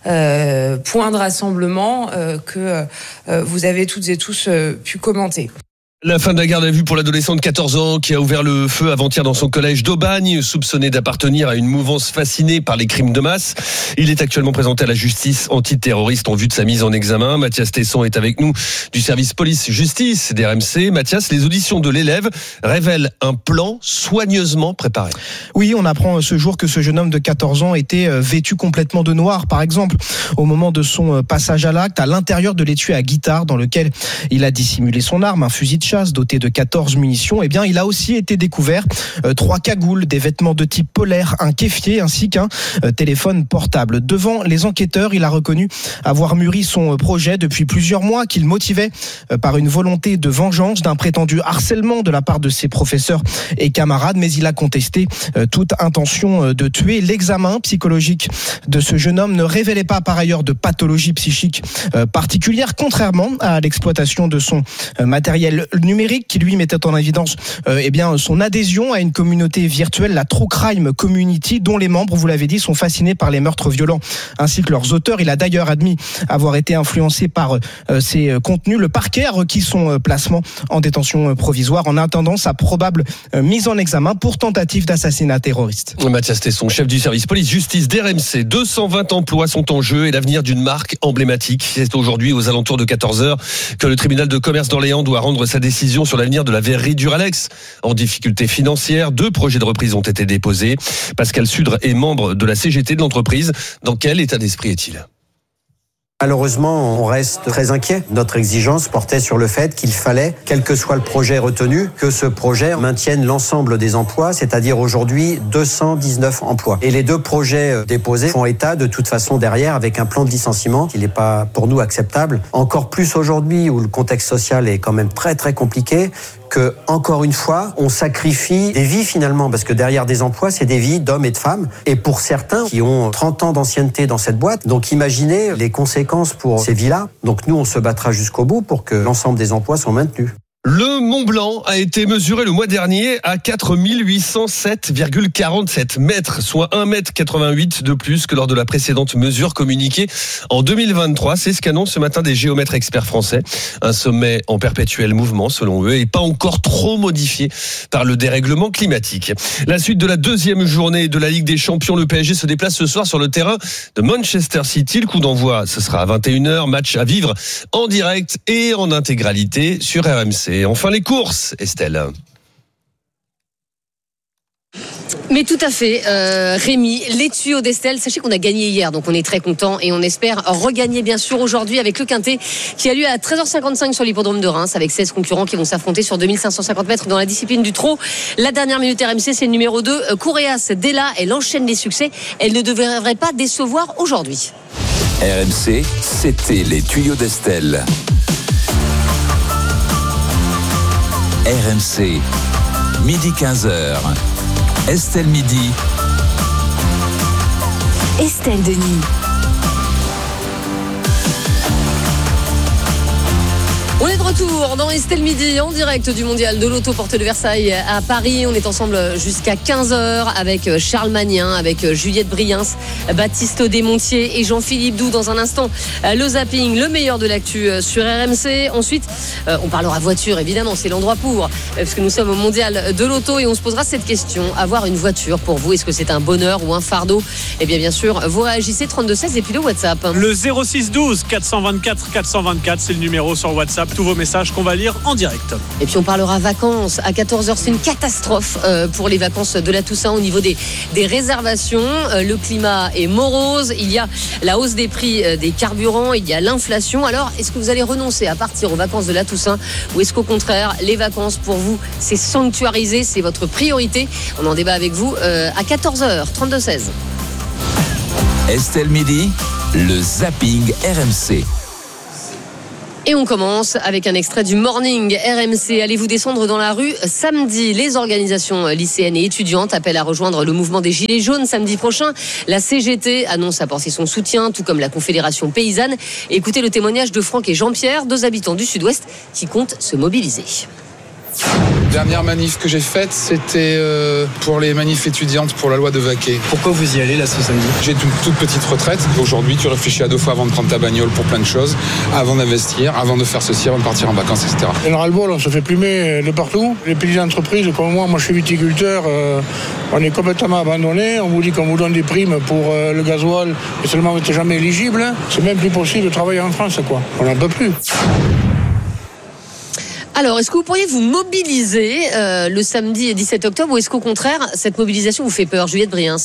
euh, points de rassemblement euh, que euh, vous avez toutes et tous euh, pu commenter. La fin de la garde à vue pour l'adolescent de quatorze ans qui a ouvert le feu avant-hier dans son collège d'Aubagne, soupçonné d'appartenir à une mouvance fascinée par les crimes de masse. Il est actuellement présenté à la justice antiterroriste en vue de sa mise en examen. Mathias Tesson est avec nous du service police-justice des R M C. Mathias, les auditions de l'élève révèlent un plan soigneusement préparé. Oui, on apprend ce jour que ce jeune homme de quatorze ans était vêtu complètement de noir. Par exemple, au moment de son passage à l'acte, à l'intérieur de l'étui à guitare dans lequel il a dissimulé son arme, un fusil de chasse doté de quatorze munitions, eh bien, il a aussi été découvert euh, trois cagoules, des vêtements de type polaire, un kéfier ainsi qu'un euh, téléphone portable. Devant les enquêteurs, il a reconnu avoir mûri son euh, projet depuis plusieurs mois, qu'il motivait euh, par une volonté de vengeance d'un prétendu harcèlement de la part de ses professeurs et camarades, mais il a contesté euh, toute intention euh, de tuer. L'examen psychologique de ce jeune homme ne révélait pas par ailleurs de pathologie psychique euh, particulière, contrairement à l'exploitation de son euh, matériel numérique qui lui mettait en évidence euh, eh bien son adhésion à une communauté virtuelle, la True Crime Community, dont les membres, vous l'avez dit, sont fascinés par les meurtres violents ainsi que leurs auteurs. Il a d'ailleurs admis avoir été influencé par euh, ces contenus. Le parquet a requis son euh, placement en détention provisoire en attendant sa probable euh, mise en examen pour tentative d'assassinat terroriste. Mathias Tesson, chef du service police-justice d'R M C. deux cent vingt emplois sont en jeu et l'avenir d'une marque emblématique. C'est aujourd'hui aux alentours de quatorze heures que le tribunal de commerce d'Orléans doit rendre sa décision sur l'avenir de la verrerie Duralex. En difficulté financière, deux projets de reprise ont été déposés. Pascal Sudre est membre de la C G T de l'entreprise. Dans quel état d'esprit est-il ? Malheureusement, on reste très inquiet. Notre exigence portait sur le fait qu'il fallait, quel que soit le projet retenu, que ce projet maintienne l'ensemble des emplois, c'est-à-dire aujourd'hui deux cent dix-neuf emplois. Et les deux projets déposés font état de toute façon derrière avec un plan de licenciement qui n'est pas pour nous acceptable. Encore plus aujourd'hui où le contexte social est quand même très très compliqué, que, encore une fois, on sacrifie des vies finalement, parce que derrière des emplois, c'est des vies d'hommes et de femmes, et pour certains qui ont trente ans d'ancienneté dans cette boîte. Donc imaginez les conséquences pour ces vies-là. Donc nous, on se battra jusqu'au bout pour que l'ensemble des emplois soient maintenus. Le Mont Blanc a été mesuré le mois dernier à quatre mille huit cent sept virgule quarante-sept mètres, soit un mètre quatre-vingt-huit de plus que lors de la précédente mesure communiquée en deux mille vingt-trois. C'est ce qu'annoncent ce matin des géomètres experts français. Un sommet en perpétuel mouvement, selon eux, et pas encore trop modifié par le dérèglement climatique. La suite de la deuxième journée de la Ligue des Champions, le P S G se déplace ce soir sur le terrain de Manchester City. Le coup d'envoi, ce sera à vingt et une heures. Match à vivre en direct et en intégralité sur R M C. Et enfin les courses, Estelle. Mais tout à fait, euh, Rémi, les tuyaux d'Estelle, sachez qu'on a gagné hier, donc on est très content et on espère regagner bien sûr aujourd'hui avec le Quintet qui a lieu à treize heures cinquante-cinq sur l'hippodrome de Reims avec seize concurrents qui vont s'affronter sur deux mille cinq cent cinquante mètres dans la discipline du trot. La dernière minute R M C, c'est le numéro deux, Couréas. Dès là, elle enchaîne les succès, elle ne devrait pas décevoir aujourd'hui. R M C, c'était les tuyaux d'Estelle. R M C, midi quinze heures. Estelle Midi. Estelle Denis. On est de retour dans Estelle Midi en direct du mondial de l'auto Porte de Versailles à Paris. On est ensemble jusqu'à quinze heures avec Charles Magnin, avec Juliette Briens, Baptiste Desmontiers et Jean-Philippe Doux. Dans un instant, le zapping, le meilleur de l'actu sur R M C. Ensuite, on parlera voiture, évidemment, c'est l'endroit pour, parce que nous sommes au mondial de l'auto et on se posera cette question. Avoir une voiture pour vous, est-ce que c'est un bonheur ou un fardeau? Eh bien, bien sûr, vous réagissez trente-deux seize et puis le WhatsApp. Le zéro six douze quatre cent vingt-quatre quatre cent vingt-quatre, c'est le numéro sur WhatsApp WhatsApp, tous vos messages qu'on va lire en direct. Et puis on parlera vacances à quatorze heures. C'est une catastrophe euh, pour les vacances de la Toussaint au niveau des, des réservations. Euh, le climat est morose. Il y a la hausse des prix euh, des carburants. Il y a l'inflation. Alors, est-ce que vous allez renoncer à partir aux vacances de la Toussaint ou est-ce qu'au contraire, les vacances pour vous, c'est sanctuarisé, c'est votre priorité? On en débat avec vous euh, à quatorze heures, trente-deux seize. Estelle Midi, le zapping R M C. Et on commence avec un extrait du Morning R M C. Allez-vous descendre dans la rue samedi? Les organisations lycéennes et étudiantes appellent à rejoindre le mouvement des Gilets jaunes samedi prochain. La C G T annonce apporter son soutien, tout comme la Confédération paysanne. Écoutez le témoignage de Franck et Jean-Pierre, deux habitants du Sud-Ouest qui comptent se mobiliser. Dernière manif que j'ai faite, c'était euh, pour les manifs étudiantes pour la loi de Vaquet. Pourquoi vous y allez là ce samedi? J'ai une toute petite retraite. Aujourd'hui, tu réfléchis à deux fois avant de prendre ta bagnole pour plein de choses, avant d'investir, avant de faire ceci, avant de partir en vacances, et cetera. Il y a le ras-le-bol, on se fait plumer de partout. Les petites entreprises comme moi, moi je suis viticulteur, euh, on est complètement abandonnés. On vous dit qu'on vous donne des primes pour euh, le gasoil, et seulement vous n'êtes jamais éligible. C'est même plus possible de travailler en France, quoi. On n'en peut plus. Alors, est-ce que vous pourriez vous mobiliser euh, le samedi dix-sept octobre ou est-ce qu'au contraire, cette mobilisation vous fait peur? Juliette Briens.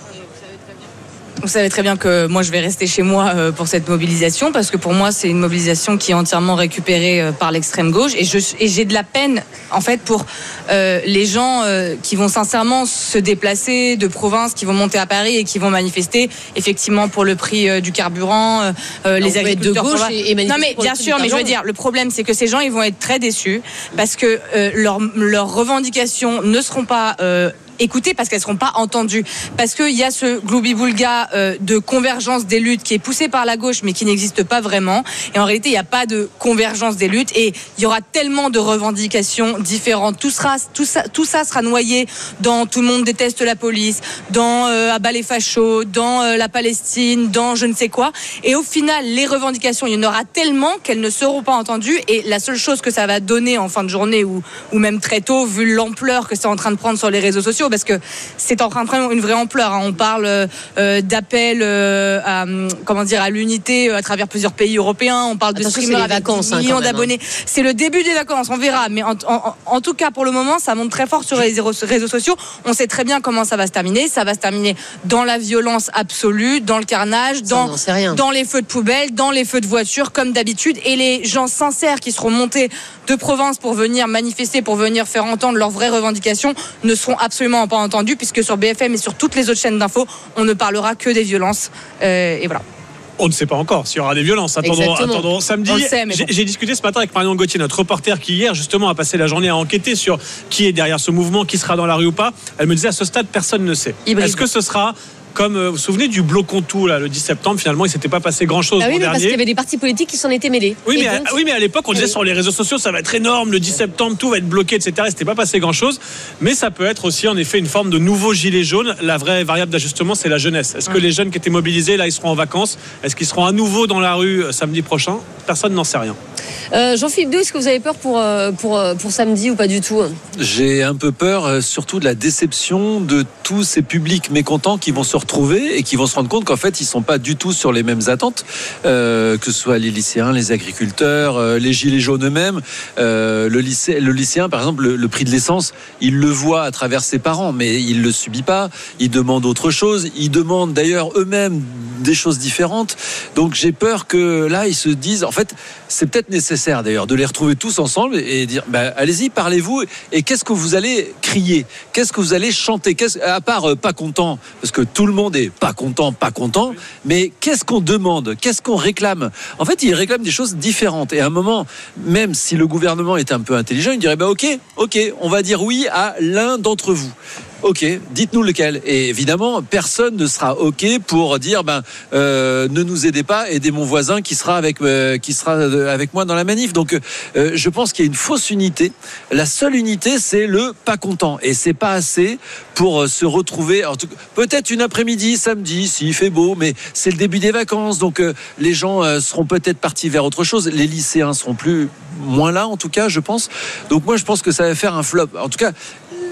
Vous savez très bien que moi je vais rester chez moi pour cette mobilisation parce que pour moi c'est une mobilisation qui est entièrement récupérée par l'extrême gauche et, je, et j'ai de la peine en fait pour euh, les gens euh, qui vont sincèrement se déplacer de province, qui vont monter à Paris et qui vont manifester effectivement pour le prix euh, du carburant, euh, les agriculteurs. De gauche et, et non mais bien sûr, mais je veux dire le problème c'est que ces gens ils vont être très déçus parce que euh, leurs leurs revendications ne seront pas euh, écoutées parce qu'elles ne seront pas entendues. Parce qu'il y a ce gloubi-boulga euh, de convergence des luttes qui est poussé par la gauche mais qui n'existe pas vraiment. Et en réalité, il n'y a pas de convergence des luttes et il y aura tellement de revendications différentes. Tout, sera, tout, ça, tout ça sera noyé dans tout le monde déteste la police, dans euh, abat les fachos, dans euh, la Palestine, dans je ne sais quoi. Et au final, les revendications, il y en aura tellement qu'elles ne seront pas entendues. Et la seule chose que ça va donner en fin de journée ou, ou même très tôt, vu l'ampleur que c'est en train de prendre sur les réseaux sociaux, parce que c'est en train de prendre une vraie ampleur. Hein. On parle euh, d'appel euh, à, comment dire, à l'unité à travers plusieurs pays européens. On parle Attention, de streamers avec vacances, millions hein, d'abonnés. Hein. C'est le début des vacances, on verra. Mais en, en, en tout cas, pour le moment, ça monte très fort sur les réseaux sociaux. On sait très bien comment ça va se terminer. Ça va se terminer dans la violence absolue, dans le carnage, dans, dans les feux de poubelle, dans les feux de voiture, comme d'habitude. Et les gens sincères qui seront montés de province pour venir manifester, pour venir faire entendre leurs vraies revendications, ne seront absolument pas entendus, puisque sur B F M et sur toutes les autres chaînes d'infos, on ne parlera que des violences. Euh, et voilà. On ne sait pas encore s'il y aura des violences. Attendons, attendons samedi. Sait, j'ai, bon. j'ai discuté ce matin avec Marion Gauthier, notre reporter, qui hier justement a passé la journée à enquêter sur qui est derrière ce mouvement, qui sera dans la rue ou pas. Elle me disait à ce stade, personne ne sait. Hybride. Est-ce que ce sera comme vous vous souvenez du Bloc-Contour là, le dix septembre, finalement il ne s'était pas passé grand chose ah oui, l'an mais dernier. Parce qu'il y avait des partis politiques qui s'en étaient mêlés. Oui, mais, donc, à, oui mais à l'époque on disait oui. sur les réseaux sociaux ça va être énorme, le dix septembre tout va être bloqué, et cetera. Il ne s'était pas passé grand chose, mais ça peut être aussi en effet une forme de nouveau gilet jaune. La vraie variable d'ajustement c'est la jeunesse. Est-ce que les jeunes qui étaient mobilisés là ils seront en vacances? Est-ce qu'ils seront à nouveau dans la rue samedi prochain? Personne n'en sait rien. Euh, Jean-Philippe Deux, est-ce que vous avez peur pour, pour, pour samedi ou pas du tout? J'ai un peu peur surtout de la déception de tous ces publics mécontents qui vont se retrouver et qui vont se rendre compte qu'en fait ils sont pas du tout sur les mêmes attentes, euh, que ce soit les lycéens, les agriculteurs, euh, les gilets jaunes eux-mêmes. Euh, le, lycée, le lycéen par exemple, le, le prix de l'essence, il le voit à travers ses parents, mais il le subit pas. Il demande autre chose. Il demande d'ailleurs eux-mêmes des choses différentes. Donc j'ai peur que là ils se disent, en fait c'est peut-être nécessaire d'ailleurs de les retrouver tous ensemble et dire bah, allez-y, parlez-vous, et qu'est-ce que vous allez crier, qu'est-ce que vous allez chanter, qu'est-ce, à part euh, pas content, parce que tout le monde est pas content, pas content, mais qu'est-ce qu'on demande, qu'est-ce qu'on réclame? En fait, ils réclament des choses différentes, et à un moment, même si le gouvernement était un peu intelligent, il dirait bah ok, ok, on va dire oui à l'un d'entre vous. Ok, dites-nous lequel. Et évidemment, personne ne sera ok pour dire ben euh, ne nous aidez pas, aidez mon voisin qui sera avec euh, qui sera avec moi dans la manif. Donc, euh, je pense qu'il y a une fausse unité. La seule unité, c'est le pas content, et c'est pas assez pour euh, se retrouver. En tout cas, peut-être une après-midi, samedi, s'il fait beau, mais c'est le début des vacances, donc euh, les gens euh, seront peut-être partis vers autre chose. Les lycéens seront plus moins là, en tout cas, je pense. Donc moi, je pense que ça va faire un flop. En tout cas.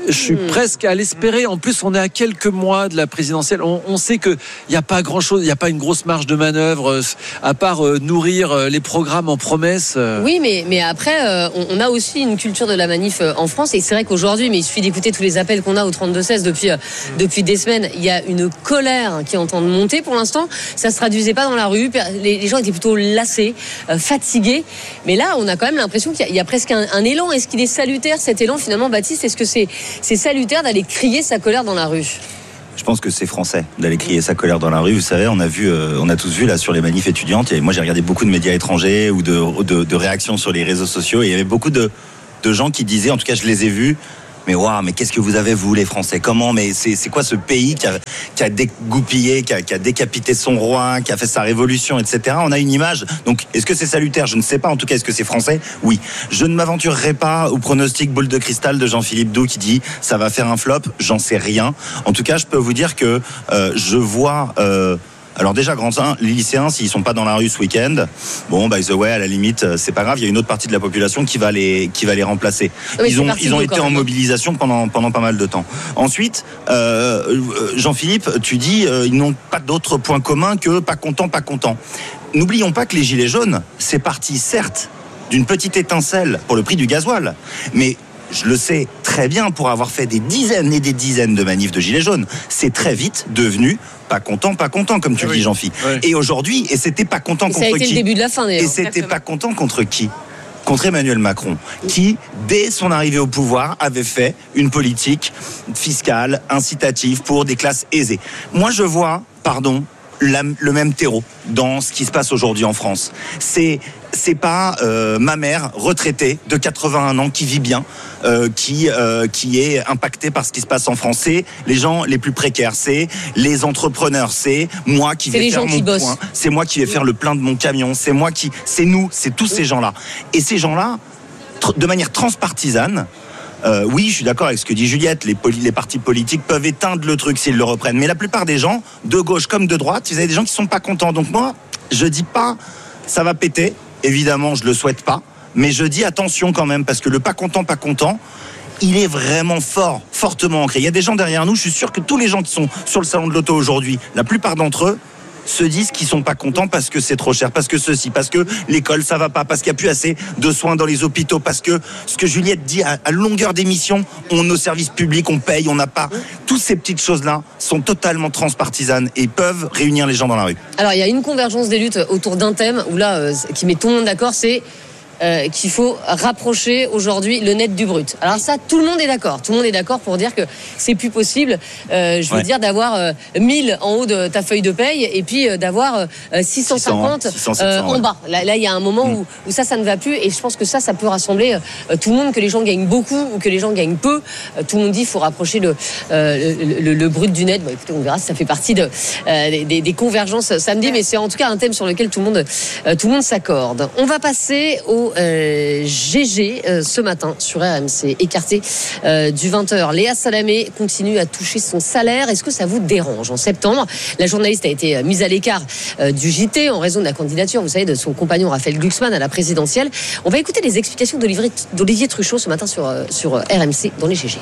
Je suis mmh. presque à l'espérer. En plus, on est à quelques mois de la présidentielle. On, on sait qu'il n'y a pas grand-chose, il n'y a pas une grosse marge de manœuvre, à part euh, nourrir euh, les programmes en promesses. Euh. Oui, mais, mais après, euh, on, on a aussi une culture de la manif euh, en France. Et c'est vrai qu'aujourd'hui, mais il suffit d'écouter tous les appels qu'on a au trente-deux seize depuis, euh, mmh. depuis des semaines. Il y a une colère qui est en train de monter. Pour l'instant, ça ne se traduisait pas dans la rue. Les, les gens étaient plutôt lassés, euh, fatigués. Mais là, on a quand même l'impression qu'il y a, il y a presque un, un élan. Est-ce qu'il est salutaire, cet élan, finalement, Baptiste? Est-ce que c'est... c'est salutaire d'aller crier sa colère dans la rue? Je pense que c'est français d'aller crier sa colère dans la rue. Vous savez, on a vu, euh, on a tous vu là sur les manifs étudiantes. Et moi, j'ai regardé beaucoup de médias étrangers ou de, de, de réactions sur les réseaux sociaux. Et il y avait beaucoup de, de gens qui disaient, en tout cas, je les ai vus. Mais waouh, mais qu'est-ce que vous avez, vous, les Français? Comment? Mais c'est, c'est quoi ce pays qui a, qui a dégoupillé, qui a, qui a décapité son roi, qui a fait sa révolution, et cetera. On a une image. Donc, est-ce que c'est salutaire? Je ne sais pas. En tout cas, est-ce que c'est français? Oui. Je ne m'aventurerai pas au pronostic boule de cristal de Jean-Philippe Doux qui dit ça va faire un flop. J'en sais rien. En tout cas, je peux vous dire que euh, je vois. Euh, Alors déjà, grand un, les lycéens, s'ils sont pas dans la rue ce week-end, bon, by the way, à la limite, c'est pas grave. Il y a une autre partie de la population qui va les, qui va les remplacer. Oui, ils ont, ils ont été en mobilisation pendant, pendant pas mal de temps. Ensuite, euh, Jean-Philippe, tu dis, euh, ils n'ont pas d'autre point commun que pas content, pas content. N'oublions pas que les gilets jaunes, c'est parti, certes, d'une petite étincelle pour le prix du gasoil, mais je le sais très bien pour avoir fait des dizaines et des dizaines de manifs de gilets jaunes. C'est très vite devenu pas content, pas content, comme tu oui. le dis, Jean-Phi. Oui. Et aujourd'hui, et c'était pas content et contre qui? Ça a été qui le début de la fin, d'ailleurs. Et c'était Exactement. Pas content contre qui? Contre Emmanuel Macron, qui, dès son arrivée au pouvoir, avait fait une politique fiscale incitative pour des classes aisées. Moi, je vois, pardon, La, le même terreau dans ce qui se passe aujourd'hui en France. C'est c'est pas euh, ma mère retraitée de quatre-vingt-un ans qui vit bien, euh, qui euh, qui est impactée par ce qui se passe en France. C'est les gens les plus précaires, c'est les entrepreneurs, c'est moi qui c'est vais les faire gens mon qui point, bossent. C'est moi qui vais faire le plein de mon camion, c'est moi qui, c'est nous, c'est tous ces gens-là. Et ces gens-là, tr- de manière transpartisane. Euh, oui, je suis d'accord avec ce que dit Juliette. Les, poli- les partis politiques peuvent éteindre le truc s'ils le reprennent. Mais la plupart des gens, de gauche comme de droite, vous avez des gens qui sont pas contents. Donc moi, je dis pas ça va péter. Évidemment, je le souhaite pas. Mais je dis attention quand même, parce que le pas content, pas content, il est vraiment fort, fortement ancré. Il y a des gens derrière nous. Je suis sûr que tous les gens qui sont sur le salon de l'auto aujourd'hui, la plupart d'entre eux, se disent qu'ils sont pas contents parce que c'est trop cher, parce que ceci, parce que l'école ça va pas, parce qu'il y a plus assez de soins dans les hôpitaux, parce que ce que Juliette dit à, à longueur d'émission, on nos services publics, on paye, on n'a pas. Toutes ces petites choses-là sont totalement transpartisanes et peuvent réunir les gens dans la rue. Alors il y a une convergence des luttes autour d'un thème où là, euh, qui met tout le monde d'accord, c'est Euh, qu'il faut rapprocher aujourd'hui le net du brut. Alors ça, tout le monde est d'accord. Tout le monde est d'accord pour dire que c'est plus possible, euh, je veux ouais. dire, d'avoir euh, mille en haut de ta feuille de paye et puis euh, d'avoir euh, six cent cinquante six cents, six cents, euh, en ouais. bas. Là, là, il y a un moment mmh. où, où ça, ça ne va plus. Et je pense que ça, ça peut rassembler euh, tout le monde, que les gens gagnent beaucoup ou que les gens gagnent peu. Euh, tout le monde dit qu'il faut rapprocher le, euh, le, le, le brut du net. Bon, écoutez, on verra si ça fait partie de, euh, des, des convergences samedi. Mais c'est en tout cas un thème sur lequel tout le monde, euh, tout le monde s'accorde. On va passer au Euh, G G euh, ce matin sur R M C, écarté euh, du vingt heures. Léa Salamé continue à toucher son salaire. Est-ce que ça vous dérange? En septembre, la journaliste a été mise à l'écart euh, du J T en raison de la candidature, vous savez, de son compagnon Raphaël Glucksmann à la présidentielle. On va écouter les explications d'Olivier, d'Olivier Truchot ce matin sur, euh, sur R M C dans les G G.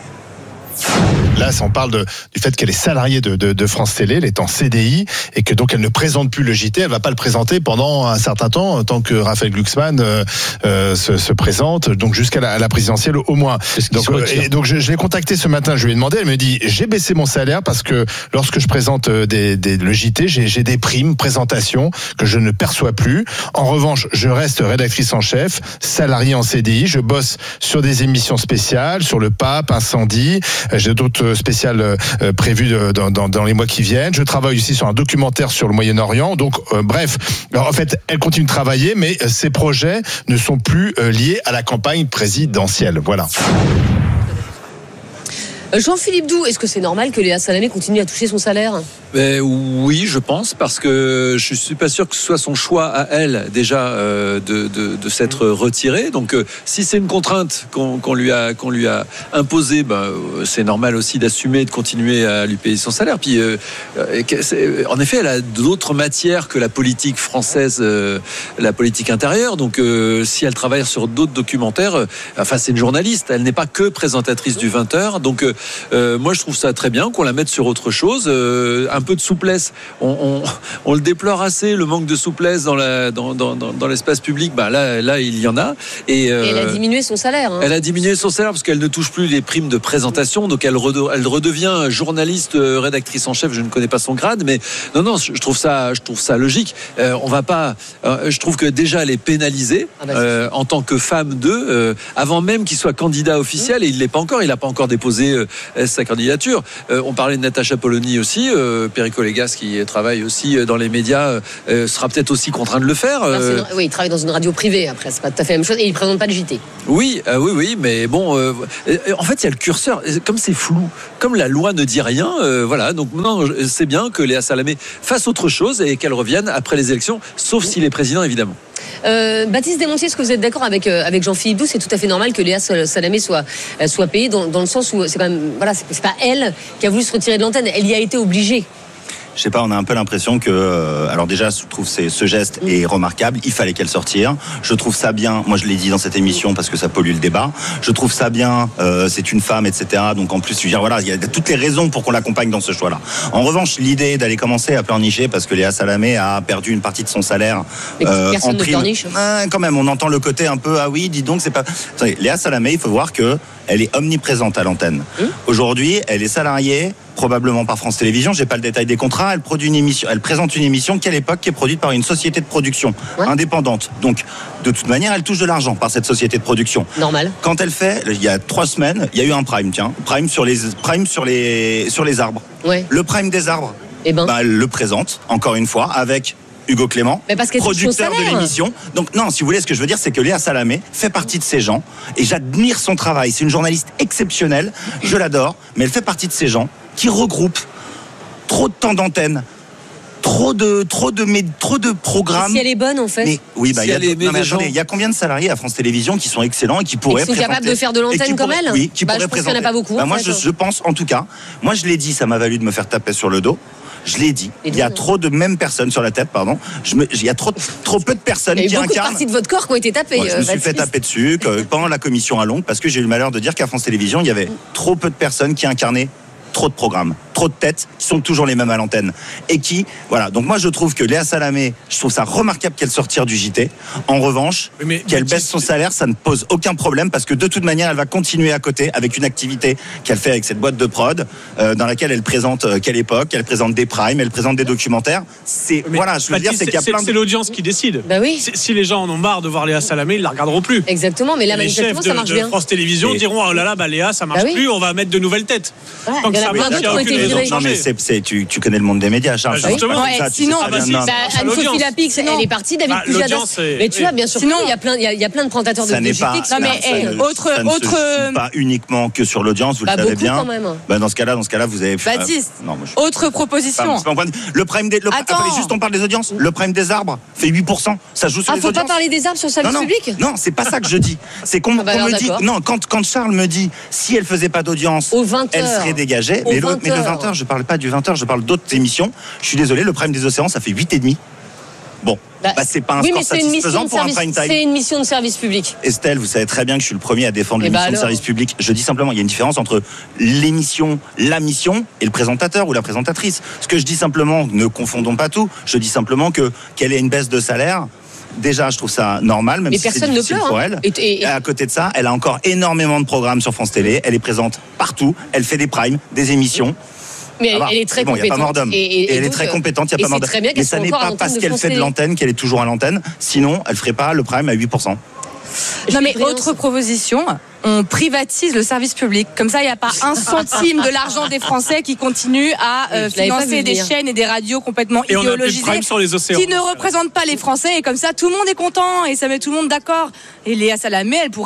Là, on parle de, du fait qu'elle est salariée de, de, de France Télé, elle est en C D I et que donc elle ne présente plus le J T. Elle va pas le présenter pendant un certain temps, tant que Raphaël Glucksmann euh, euh, se, se présente, donc jusqu'à la, la présidentielle au moins. Donc, euh, et donc je, je l'ai contacté ce matin, je lui ai demandé, elle me dit j'ai baissé mon salaire parce que lorsque je présente des, des, le J T, j'ai, j'ai des primes, présentations que je ne perçois plus. En revanche, je reste rédactrice en chef, salariée en C D I, je bosse sur des émissions spéciales, sur le pape, incendie, j'ai d'autres spéciales euh, prévues dans, dans, dans les mois qui viennent. Je travaille aussi sur un documentaire sur le Moyen-Orient. Donc, euh, bref, alors, en fait, elle continue de travailler, mais euh, ses projets ne sont plus euh, liés à la campagne présidentielle. Voilà. Jean-Philippe Doux, est-ce que c'est normal que Léa Salamé continue à toucher son salaire ? Ben, oui, je pense, parce que je suis pas sûr que ce soit son choix à elle déjà euh, de, de, de s'être retirée. Donc, euh, si c'est une contrainte qu'on, qu'on lui a qu'on lui a imposée, ben, c'est normal aussi d'assumer et de continuer à lui payer son salaire. Puis, euh, en effet, elle a d'autres matières que la politique française, euh, la politique intérieure. Donc, euh, si elle travaille sur d'autres documentaires, euh, enfin, c'est une journaliste. Elle n'est pas que présentatrice du vingt heures. Donc, euh, moi, je trouve ça très bien qu'on la mette sur autre chose. Euh, un peu de souplesse. On, on, on le déplore assez, le manque de souplesse dans, la, dans, dans, dans l'espace public. Bah, là, là, il y en a. Et, euh, Et elle a diminué son salaire. Hein. Elle a diminué son salaire parce qu'elle ne touche plus les primes de présentation. Donc, elle, rede, elle redevient journaliste, rédactrice en chef. Je ne connais pas son grade, mais non, non, je trouve ça, je trouve ça logique. Euh, on va pas. Euh, je trouve que déjà, elle est pénalisée ah bah, euh, en tant que femme d'eux, euh, avant même qu'il soit candidat officiel. Mmh. Et il l'est pas encore. Il n'a pas encore déposé euh, sa candidature. Euh, on parlait de Natacha Polony aussi. Euh, Perico Légas, qui travaille aussi dans les médias, euh, sera peut-être aussi contraint de le faire. Euh... Une... Oui, il travaille dans une radio privée, après, c'est pas tout à fait la même chose, et il ne présente pas le J T. Oui, euh, oui, oui, mais bon, euh, en fait, il y a le curseur, comme c'est flou, comme la loi ne dit rien, euh, voilà, donc non, c'est bien que Léa Salamé fasse autre chose et qu'elle revienne après les élections, sauf s'il est président, évidemment. Euh, Baptiste Desmontiers, est-ce que vous êtes d'accord avec, euh, avec Jean-Philippe Doux ? C'est tout à fait normal que Léa Salamé soit, euh, soit payée dans, dans le sens où c'est quand même, voilà, c'est, c'est pas elle qui a voulu se retirer de l'antenne, elle y a été obligée. Je sais pas, on a un peu l'impression que, euh, alors déjà, je trouve que ce geste est remarquable. Il fallait qu'elle sortire. Je trouve ça bien. Moi, je l'ai dit dans cette émission parce que ça pollue le débat. Je trouve ça bien. Euh, c'est une femme, et cetera. Donc en plus, je veux dire, voilà, il y a toutes les raisons pour qu'on l'accompagne dans ce choix-là. En revanche, l'idée d'aller commencer à pleurnicher parce que Léa Salamé a perdu une partie de son salaire euh, en prime. Euh, quand même, on entend le côté un peu, ah oui, dis donc, c'est pas. Attendez, Léa Salamé, il faut voir que elle est omniprésente à l'antenne. Mmh. Aujourd'hui, elle est salariée, probablement par France Télévisions. J'ai pas le détail des contrats. Elle produit une émission, elle présente une émission qui à l'époque qui est produite par une société de production ouais. indépendante. Donc, de toute manière, elle touche de l'argent par cette société de production. Normal. Quand elle fait, il y a trois semaines, il y a eu un prime, tiens, prime sur les prime sur les sur les arbres. Ouais. Le prime des arbres. Eh ben. Bah, elle le présente encore une fois avec Hugo Clément, producteur de l'émission. Donc non, si vous voulez, ce que je veux dire, c'est que Léa Salamé fait partie de ces gens, et j'admire son travail. C'est une journaliste exceptionnelle, je l'adore, mais elle fait partie de ces gens qui regroupent trop de temps d'antenne, trop de trop de mais, trop de programmes. Et si elle est bonne en fait. Mais oui, bah si il y a est, non, mais attendez, il y a combien de salariés à France Télévisions qui sont excellents et qui pourraient et qui sont capables de faire de l'antenne comme elle. Oui, qui bah, pourraient je pense présenter. qu'il n'y en a pas beaucoup. Bah, en moi, fait. je, je pense, en tout cas, moi je l'ai dit, ça m'a valu de me faire taper sur le dos. Je l'ai dit. Il y a trop de mêmes personnes sur la tête, pardon. Je me, il y a trop, trop peu de personnes qui incarnent. Il y a eu beaucoup de parties de votre corps qui ont été tapées. Moi, je me suis fait taper dessus pendant la commission à Londres parce que j'ai eu le malheur de dire qu'à France Télévisions, il y avait trop peu de personnes qui incarnaient trop de programmes, trop de têtes qui sont toujours les mêmes à l'antenne et qui, voilà. Donc moi je trouve que Léa Salamé, je trouve ça remarquable qu'elle sortir du J T. En revanche, mais, mais, qu'elle baisse son salaire, ça ne pose aucun problème parce que de toute manière, elle va continuer à côté avec une activité qu'elle fait avec cette boîte de prod euh, dans laquelle elle présente euh, quelle époque, elle présente des primes, elle présente des documentaires. C'est mais, voilà, je veux dire, c'est, c'est qu'il y a plein. C'est de... l'audience qui décide. Bah oui. Si, si les gens en ont marre de voir Léa Salamé, ils la regarderont plus. Exactement, mais là, les chefs de, ça marche de bien. France Télévisions et... diront oh là là, bah Léa, ça marche bah oui. plus, on va mettre de nouvelles têtes. Ouais, Tant que ça marche, il y a aucune raison de changer. Non mais c'est, c'est, tu, tu connais le monde des médias, Charles. Bah justement, ouais, ça, sinon, ah bah si, bah, Anne-Sophie Lapix, elle est partie, David bah, Pujadas. Mais tu vois, bien sûr, il y a plein, il y a plein de présentateurs de J T qui sont. Non mais autre, autre. Pas uniquement que sur l'audience, vous le savez bien. Bah dans ce cas-là, dans ce cas-là, vous avez. Baptiste. Autre proposition. Le prime des. Attendez, juste on parle des audiences. Le prime des arbres fait huit pour cent. Ça joue sur les audiences. Ah, faut pas parler des arbres sur le service public. Non, c'est pas ça que je dis. C'est qu'on me dit. Non, quand quand Charles me dit si elle faisait pas d'audience, elle serait dégagée. Mais le vingt heures, je parle pas du vingt heures, je parle d'autres émissions. Je suis désolé, le prime des océans, ça fait huit et demi. Bon, bah, bah c'est pas un oui, score satisfaisant pour service, un prime time. C'est une mission de service public. Estelle, vous savez très bien que je suis le premier à défendre et l'émission bah de service public. Je dis simplement, il y a une différence entre l'émission, la mission et le présentateur ou la présentatrice. Ce que je dis simplement, ne confondons pas tout. Je dis simplement que qu'elle ait une baisse de salaire. Déjà, je trouve ça normal, même mais si c'est difficile pleure, pour hein. elle. Et, et, et à côté de ça, elle a encore énormément de programmes sur France Télé. Elle est présente partout. Elle fait des primes, des émissions. Mais elle, elle est très bon, compétente. Il n'y a pas mort d'homme. Et, et, et elle donc, est très compétente, il n'y a pas mort d'homme. Mais ça n'est pas parce qu'elle fait de l'antenne qu'elle est toujours à l'antenne. Sinon, elle ne ferait pas le prime à huit pour cent. Non mais autre proposition, on privatise le service public. Comme ça, il n'y a pas un centime de l'argent des Français qui continue à euh, financer des chaînes et des radios complètement et idéologisées sur les océans. qui ne représentent pas les Français. Et comme ça, tout le monde est content et ça met tout le monde d'accord. Et Léa Salamé, elle pourra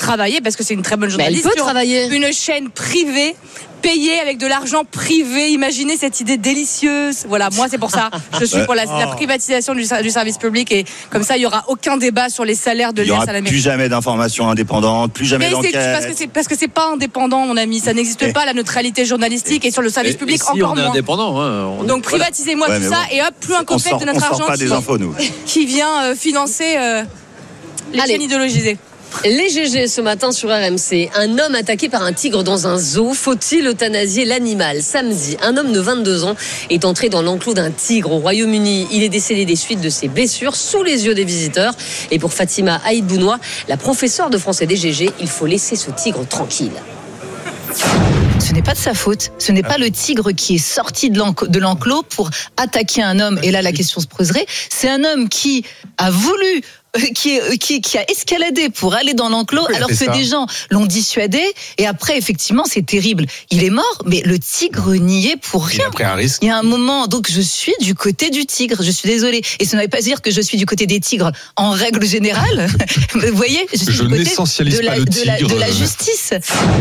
travailler parce que c'est une très bonne journaliste. Mais elle peut travailler. Une chaîne privée. Payé avec de l'argent privé, imaginez cette idée délicieuse. Voilà, moi c'est pour ça, je suis pour la, la privatisation du, du service public et comme ça il y aura aucun débat sur les salaires de l'I A S à la mairie. Il n'y aura plus jamais d'informations indépendantes, plus jamais d'enquête. Parce que c'est parce que c'est pas indépendant, mon ami, ça n'existe et pas la neutralité journalistique et, et sur le service et, public et si encore on est moins. Indépendant, hein, on Donc privatisez-moi ouais, tout ça bon. Et hop, plus un copec de notre argent pas qui, des infos, nous. qui vient euh, financer euh, les Allez. chaînes idéologisées. Les G G ce matin sur R M C. Un homme attaqué par un tigre dans un zoo. Faut-il euthanasier l'animal ? Samedi, un homme de vingt-deux ans est entré dans l'enclos d'un tigre au Royaume-Uni. Il est décédé des suites de ses blessures sous les yeux des visiteurs. Et pour Fatima Aïd-Bounoua, la professeure de français des G G, il faut laisser ce tigre tranquille. Ce n'est pas de sa faute. Ce n'est pas le tigre qui est sorti de l'enclos pour attaquer un homme. Et là, la question se poserait. C'est un homme qui a voulu... Qui, qui, qui a escaladé pour aller dans l'enclos alors que ça. Des gens l'ont dissuadé et après effectivement c'est terrible, il est mort mais le tigre n'y est pour rien. Il a pris un risque. Il y a un moment, donc je suis du côté du tigre, je suis désolée et ça ne veut pas dire que je suis du côté des tigres en règle générale. Vous voyez, je suis je du côté n'essentialise de la, pas le de, la, tigre. de la justice.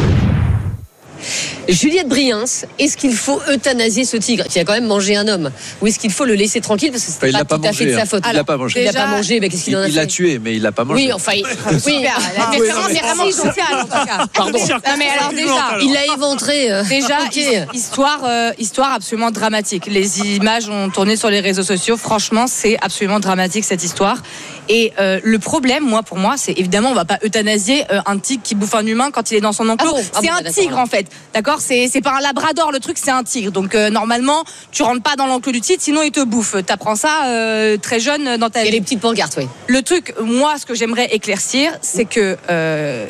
Juliette Briens, est-ce qu'il faut euthanasier ce tigre qui a quand même mangé un homme ou est-ce qu'il faut le laisser tranquille parce que c'était enfin, pas, pas tout mangé, à fait de sa hein. faute. Il l'a pas mangé. Il l'a pas mangé, mais qu'est-ce qu'il en a il fait ? Il l'a tué, mais il l'a pas mangé. Oui, enfin, il... oui. Ah, oui, non, c'est vraiment social en tout cas. Pardon. Non, mais alors déjà, il l'a éventré. Euh... Déjà, okay. histoire, euh, histoire absolument dramatique. Les images ont tourné sur les réseaux sociaux. Franchement, c'est absolument dramatique cette histoire. Et euh, le problème, moi, pour moi, c'est évidemment, on va pas euthanasier euh, un tigre qui bouffe un humain quand il est dans son enclos. Ah bon, c'est ah bon, un tigre en fait, d'accord ? C'est c'est pas un labrador, le truc, c'est un tigre. Donc euh, normalement, tu rentres pas dans l'enclos du tigre, sinon il te bouffe. T'apprends ça euh, très jeune dans ta vie. Il y a les petites pancartes, oui. Le truc, moi, ce que j'aimerais éclaircir, c'est que euh,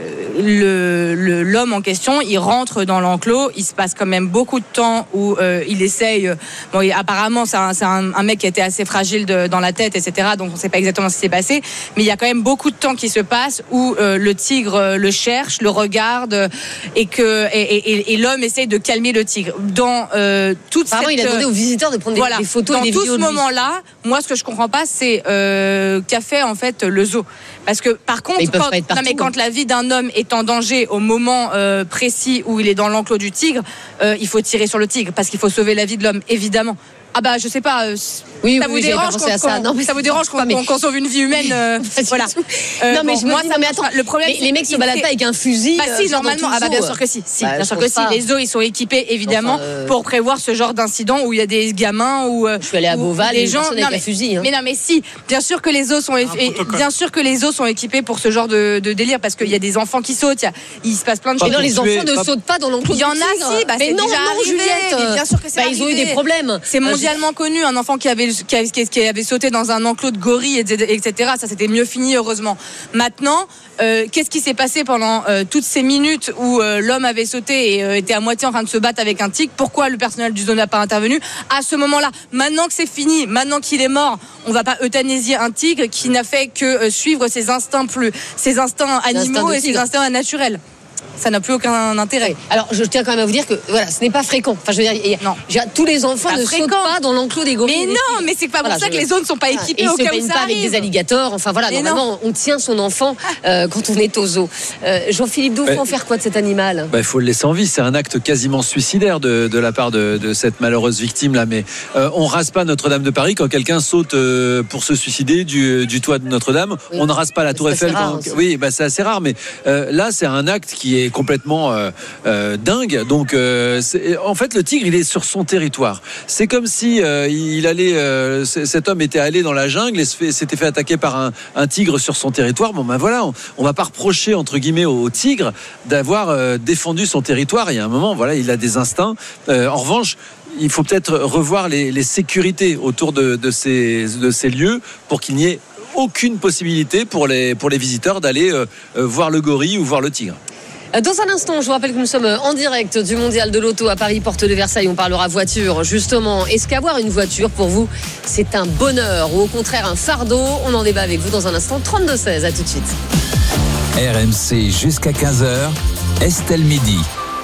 le, le l'homme en question, il rentre dans l'enclos, il se passe quand même beaucoup de temps où euh, il essaye. Bon, il, apparemment, c'est un, c'est un, un mec qui était assez fragile de, dans la tête, et cetera. Donc on sait pas exactement ce qui s'est passé. Mais il y a quand même beaucoup de temps qui se passe où euh, le tigre euh, le cherche, le regarde euh, et que et, et, et l'homme essaye de calmer le tigre. Dans euh, toute Apparemment, cette, il a demandé aux visiteurs de prendre des, voilà, des photos dans et des tout vidéos. Dans tout ce moment-là, moi, ce que je comprends pas, c'est euh, qu'a fait en fait le zoo. Parce que par contre, quand, partout, non, mais quand la vie d'un homme est en danger au moment euh, précis où il est dans l'enclos du tigre, euh, il faut tirer sur le tigre parce qu'il faut sauver la vie de l'homme, évidemment. Ah bah je sais pas. Euh, oui, ça oui, vous dérange qu'on, ça. Non, ça vous dérange qu'on, mais... qu'on sauve une vie humaine euh, voilà. Euh, non mais bon, je me moi, dis, ça non, mais attends, le problème, les, les mecs se baladent pas avec un fusil. Bah si, normalement. Ah bah bien sûr que si. si bah, bien sûr que si. Les zoos ils sont équipés évidemment enfin, euh... pour prévoir ce genre d'incident où il y a des gamins où. Je suis allée à Beauval, les gens avec un fusil. Mais non mais si, bien sûr que les zoos sont bien sûr que les zoos sont équipés pour ce genre de délire parce qu'il y a des enfants qui sautent, il se passe plein de choses. Mais non, les enfants ne sautent pas dans l'enclos. Il y en a si. Mais non, non, Juliette. Bien sûr que c'est. Ils ont eu des problèmes. C'est mondialement connu. Un enfant qui avait, qui avait, qui avait sauté dans un enclos de gorilles, et cetera. Ça s'était mieux fini, heureusement. Maintenant, euh, qu'est-ce qui s'est passé pendant euh, toutes ces minutes où euh, l'homme avait sauté et euh, était à moitié en train de se battre avec un tigre ? Pourquoi le personnel du zoo n'a pas intervenu à ce moment-là ? Maintenant que c'est fini, maintenant qu'il est mort, on va pas euthanasier un tigre qui n'a fait que euh, suivre ses instincts plus, ses instincts animaux instinct et ses instincts naturels. Ça n'a plus aucun intérêt. Alors, je tiens quand même à vous dire que voilà, ce n'est pas fréquent. Enfin, je veux dire, y a, non. tous les enfants ne sautent pas dans l'enclos des gorilles. Mais non, mais c'est pas pour voilà, ça je... que les zones ne sont pas équipées voilà. au cas où ça arrive. Ils ne se baignent pas avec des alligators. Enfin voilà, mais normalement, non. on tient son enfant euh, quand on est au zoo. Euh, Jean-Philippe Doux, il faut en faire quoi de cet animal ? Bah, il faut le laisser en vie. C'est un acte quasiment suicidaire de, de la part de, de cette malheureuse victime là. Mais euh, on rase pas Notre-Dame de Paris quand quelqu'un saute euh, pour se suicider du, du toit de Notre-Dame. Oui. On ne rase pas la Tour Eiffel. Quand... Oui, bah, c'est assez rare. Mais euh, là, c'est un acte qui est complètement euh, Euh, dingue. Donc, euh, c'est, en fait, le tigre, il est sur son territoire. C'est comme si euh, il allait, euh, cet homme était allé dans la jungle et s'était fait attaquer par un, un tigre sur son territoire. Bon, ben voilà, on, on va pas reprocher entre guillemets au, au tigre d'avoir euh, défendu son territoire. Il y a un moment, voilà, il a des instincts. Euh, en revanche, il faut peut-être revoir les, les sécurités autour de, de, ces, de ces lieux pour qu'il n'y ait aucune possibilité pour les, pour les visiteurs d'aller euh, voir le gorille ou voir le tigre. Dans un instant, je vous rappelle que nous sommes en direct du Mondial de l'Auto à Paris, porte de Versailles. On parlera voiture, justement. Est-ce qu'avoir une voiture, pour vous, c'est un bonheur ou au contraire un fardeau ? On en débat avec vous dans un instant. trente-deux seize, à tout de suite. R M C jusqu'à quinze heures, Estelle Midi.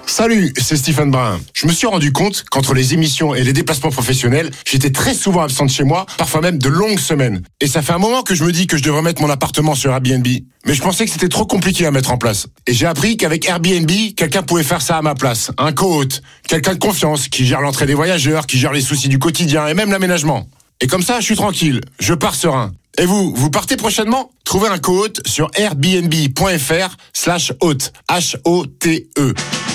Salut, c'est Stephen Brun. Je me suis rendu compte qu'entre les émissions et les déplacements professionnels, j'étais très souvent absent de chez moi, parfois même de longues semaines. Et ça fait un moment que je me dis que je devrais mettre mon appartement sur Airbnb. Mais je pensais que c'était trop compliqué à mettre en place. Et j'ai appris qu'avec Airbnb, quelqu'un pouvait faire ça à ma place. Un co-hôte, quelqu'un de confiance, qui gère l'entrée des voyageurs, qui gère les soucis du quotidien et même l'aménagement. Et comme ça, je suis tranquille, je pars serein. Et vous, vous partez prochainement ? Trouvez un co-hôte sur airbnb.fr slash hôte, H O T E.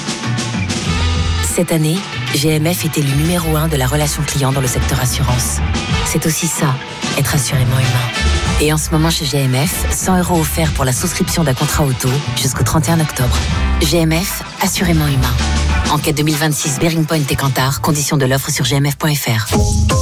Cette année, G M F est élu numéro un de la relation client dans le secteur assurance. C'est aussi ça, être assurément humain. Et en ce moment chez G M F, cent euros offerts pour la souscription d'un contrat auto jusqu'au trente et un octobre. G M F, assurément humain. Enquête deux mille vingt-six Bearing Point et Kantar, conditions de l'offre sur g m f point f r.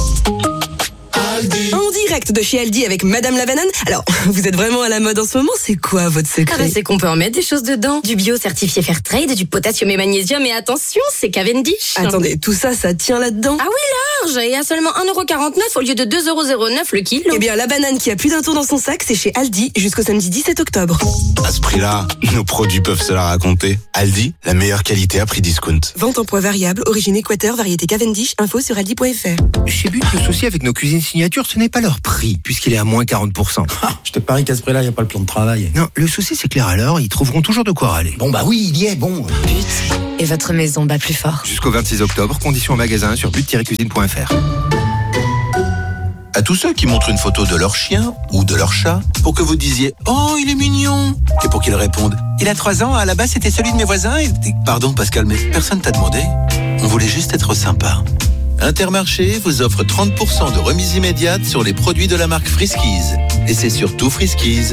En direct de chez Aldi avec Madame la Banane. Alors, vous êtes vraiment à la mode en ce moment, c'est quoi votre secret? Ah bah c'est qu'on peut en mettre des choses dedans. Du bio certifié Fairtrade, du potassium et magnésium, et attention, c'est Cavendish. Attendez, tout ça, ça tient là-dedans? Ah oui, large, et à seulement un euro quarante-neuf au lieu de deux euros zéro neuf le kilo. Eh bien, la banane qui a plus d'un tour dans son sac, c'est chez Aldi jusqu'au samedi dix-sept octobre. À ce prix-là, nos produits peuvent se la raconter. Aldi, la meilleure qualité à prix discount. Vente en poids variable, origine Équateur, variété Cavendish, info sur aldi point f r. Chez But, le souci avec nos cuisines signature, ce n'est pas leur prix, puisqu'il est à moins quarante pour cent. Ah, je te parie qu'à ce prix-là, il n'y a pas le plan de travail. Non, le souci, c'est que les râleurs, ils trouveront toujours de quoi râler. Bon bah oui, il y est, bon. But, et votre maison bat plus fort. Jusqu'au vingt-six octobre, conditions en magasin sur but tiret cuisine point f r. À tous ceux qui montrent une photo de leur chien ou de leur chat pour que vous disiez « Oh, il est mignon !» et pour qu'ils répondent « Il a trois ans, à la base c'était celui de mes voisins et... » Pardon Pascal, mais personne t'a demandé. On voulait juste être sympa. Intermarché vous offre trente pour cent de remise immédiate sur les produits de la marque Friskies. Et c'est surtout Friskies.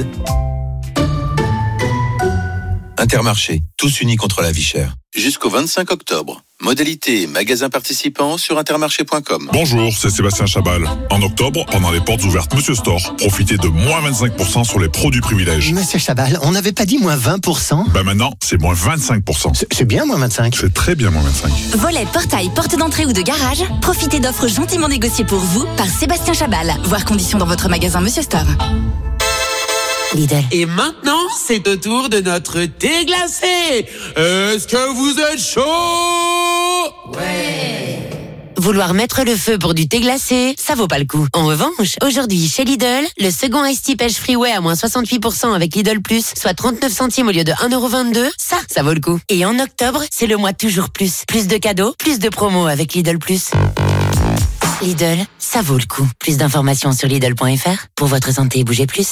Intermarché, tous unis contre la vie chère. Jusqu'au vingt-cinq octobre. Modalité et magasins participants sur intermarché point com. Bonjour, c'est Sébastien Chabal. En octobre, pendant les portes ouvertes Monsieur Store, profitez de moins vingt-cinq pour cent sur les produits privilèges. Monsieur Chabal, on n'avait pas dit moins vingt pour cent? Ben maintenant, c'est moins vingt-cinq pour cent. C'est, c'est bien moins vingt-cinq. C'est très bien moins vingt-cinq. Volet, portail, porte d'entrée ou de garage, profitez d'offres gentiment négociées pour vous par Sébastien Chabal. Voir conditions dans votre magasin Monsieur Store. Lidl. Et maintenant, c'est au tour de notre thé glacé. Est-ce que vous êtes chaud? Ouais. Vouloir mettre le feu pour du thé glacé, ça vaut pas le coup. En revanche, aujourd'hui, chez Lidl, le second Ice Tea Pêche Freeway à moins soixante-huit pour cent avec Lidl Plus, soit trente-neuf centimes au lieu de un euro vingt-deux, ça, ça vaut le coup. Et en octobre, c'est le mois toujours plus. Plus de cadeaux, plus de promos avec Lidl Plus. Lidl, ça vaut le coup. Plus d'informations sur lidl point f r. Pour votre santé, bougez plus.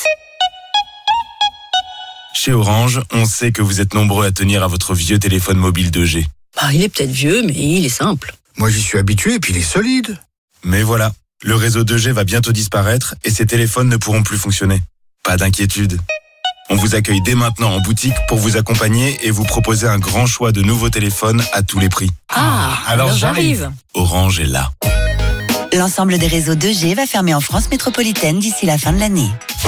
Chez Orange, on sait que vous êtes nombreux à tenir à votre vieux téléphone mobile deux G. Bah, il est peut-être vieux, mais il est simple. Moi, j'y suis habitué, et puis il est solide. Mais voilà, le réseau deux G va bientôt disparaître et ces téléphones ne pourront plus fonctionner. Pas d'inquiétude. On vous accueille dès maintenant en boutique pour vous accompagner et vous proposer un grand choix de nouveaux téléphones à tous les prix. Ah, alors, alors j'arrive. Orange est là. L'ensemble des réseaux deux G va fermer en France métropolitaine d'ici la fin de l'année.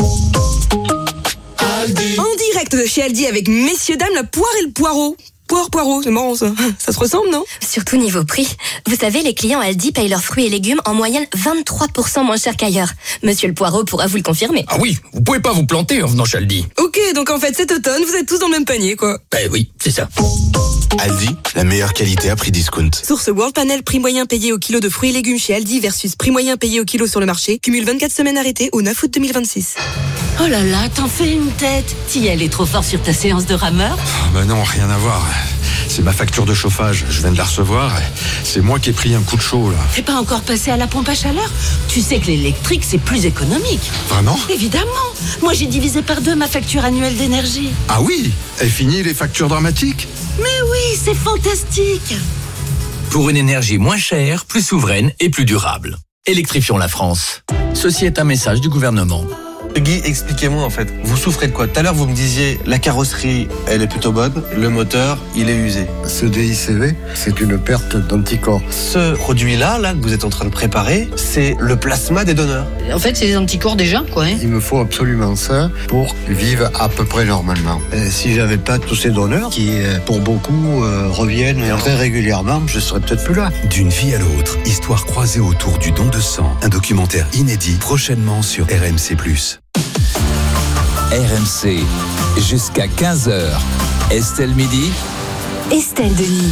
En direct de chez Aldi avec messieurs dames la poire et le poireau. Poire, poireau, c'est marrant ça. Ça se ressemble, non? Surtout niveau prix. Vous savez, les clients Aldi payent leurs fruits et légumes en moyenne vingt-trois pour cent moins cher qu'ailleurs. Monsieur le Poireau pourra vous le confirmer. Ah oui, vous pouvez pas vous planter en venant chez Aldi. Ok, donc en fait cet automne, vous êtes tous dans le même panier, quoi. Ben oui, c'est ça. Aldi, la meilleure qualité à prix discount. Source World Panel, prix moyen payé au kilo de fruits et légumes chez Aldi versus prix moyen payé au kilo sur le marché. Cumule vingt-quatre semaines arrêtées au neuf août deux mille vingt-six. Oh là là, t'en fais une tête. T'y allais trop fort sur ta séance de rameur? Oh ben non, rien à voir. C'est ma facture de chauffage, je viens de la recevoir. C'est moi qui ai pris un coup de chaud là. T'es pas encore passé à la pompe à chaleur? Tu sais que l'électrique c'est plus économique. Vraiment? Évidemment. Moi j'ai divisé par deux ma facture annuelle d'énergie. Ah oui? Et fini les factures dramatiques? Mais oui, c'est fantastique. Pour une énergie moins chère, plus souveraine et plus durable. Électrifions la France. Ceci est un message du gouvernement. Guy, expliquez-moi en fait, vous souffrez de quoi? Tout à l'heure vous me disiez la carrosserie elle est plutôt bonne, le moteur il est usé. Ce D I C V, c'est une perte d'anticorps. Ce produit-là là, que vous êtes en train de préparer, c'est le plasma des donneurs. En fait c'est des anticorps déjà quoi. Hein. Il me faut absolument ça pour vivre à peu près normalement. Et si j'avais pas tous ces donneurs qui pour beaucoup euh, reviennent très régulièrement, je serais peut-être plus là. D'une vie à l'autre, histoire croisée autour du don de sang, un documentaire inédit prochainement sur R M C plus. R M C, jusqu'à quinze heures. Estelle Midi. Estelle Denis.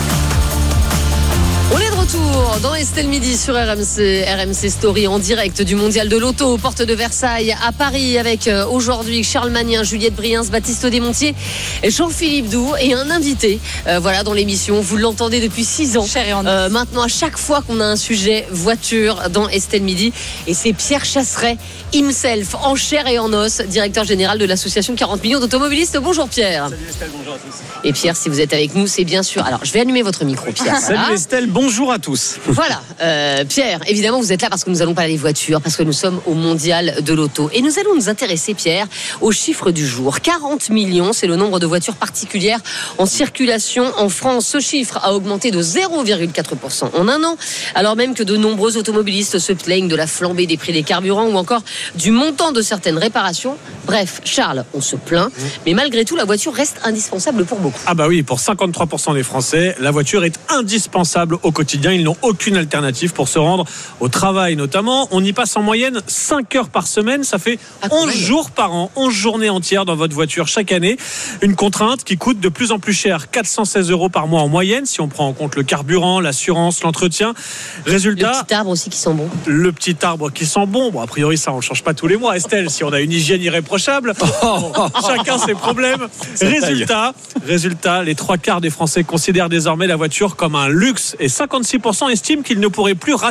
On est de retour dans Estelle Midi sur R M C, R M C Story en direct du Mondial de l'Auto aux portes de Versailles à Paris avec euh, aujourd'hui Charles Magnin, Juliette Briens, Baptiste Desmontiers, Jean-Philippe Doux et un invité euh, voilà, dans l'émission. Vous l'entendez depuis six ans. Euh, maintenant, à chaque fois qu'on a un sujet voiture dans Estelle Midi, et c'est Pierre Chasseret himself, en chair et en os, directeur général de l'association quarante millions d'automobilistes. Bonjour Pierre. Salut Estelle, bonjour à tous. Et Pierre, si vous êtes avec nous, c'est bien sûr. Alors, je vais allumer votre micro, Pierre. Salut voilà. Estelle, bonjour à tous. Voilà, euh, Pierre, évidemment, vous êtes là parce que nous allons parler des voitures, parce que nous sommes au Mondial de l'Auto. Et nous allons nous intéresser, Pierre, aux chiffres du jour. quarante millions, c'est le nombre de voitures particulières en circulation en France. Ce chiffre a augmenté de zéro virgule quatre pour cent en un an, alors même que de nombreux automobilistes se plaignent de la flambée des prix des carburants ou encore du montant de certaines réparations. Bref, Charles, on se plaint, mais malgré tout, la voiture reste indispensable pour beaucoup. Ah bah oui, pour cinquante-trois pour cent des Français, la voiture est indispensable au quotidien. Ils n'ont aucune alternative pour se rendre au travail notamment. On y passe en moyenne cinq heures par semaine. Ça fait ah, onze jours par an, onze journées entières dans votre voiture chaque année. Une contrainte qui coûte de plus en plus cher, quatre cent seize euros par mois en moyenne, si on prend en compte le carburant, l'assurance, l'entretien. Résultat... Le petit arbre aussi qui sent bon. Le petit arbre qui sent bon. Bon, a priori, ça, on ne change pas tous les mois, Estelle, si on a une hygiène irréprochable. Bon, chacun ses problèmes. Résultat, résultat, les trois quarts des Français considèrent désormais la voiture comme un luxe et cinquante-six pour cent estiment qu'ils ne pourraient plus racheter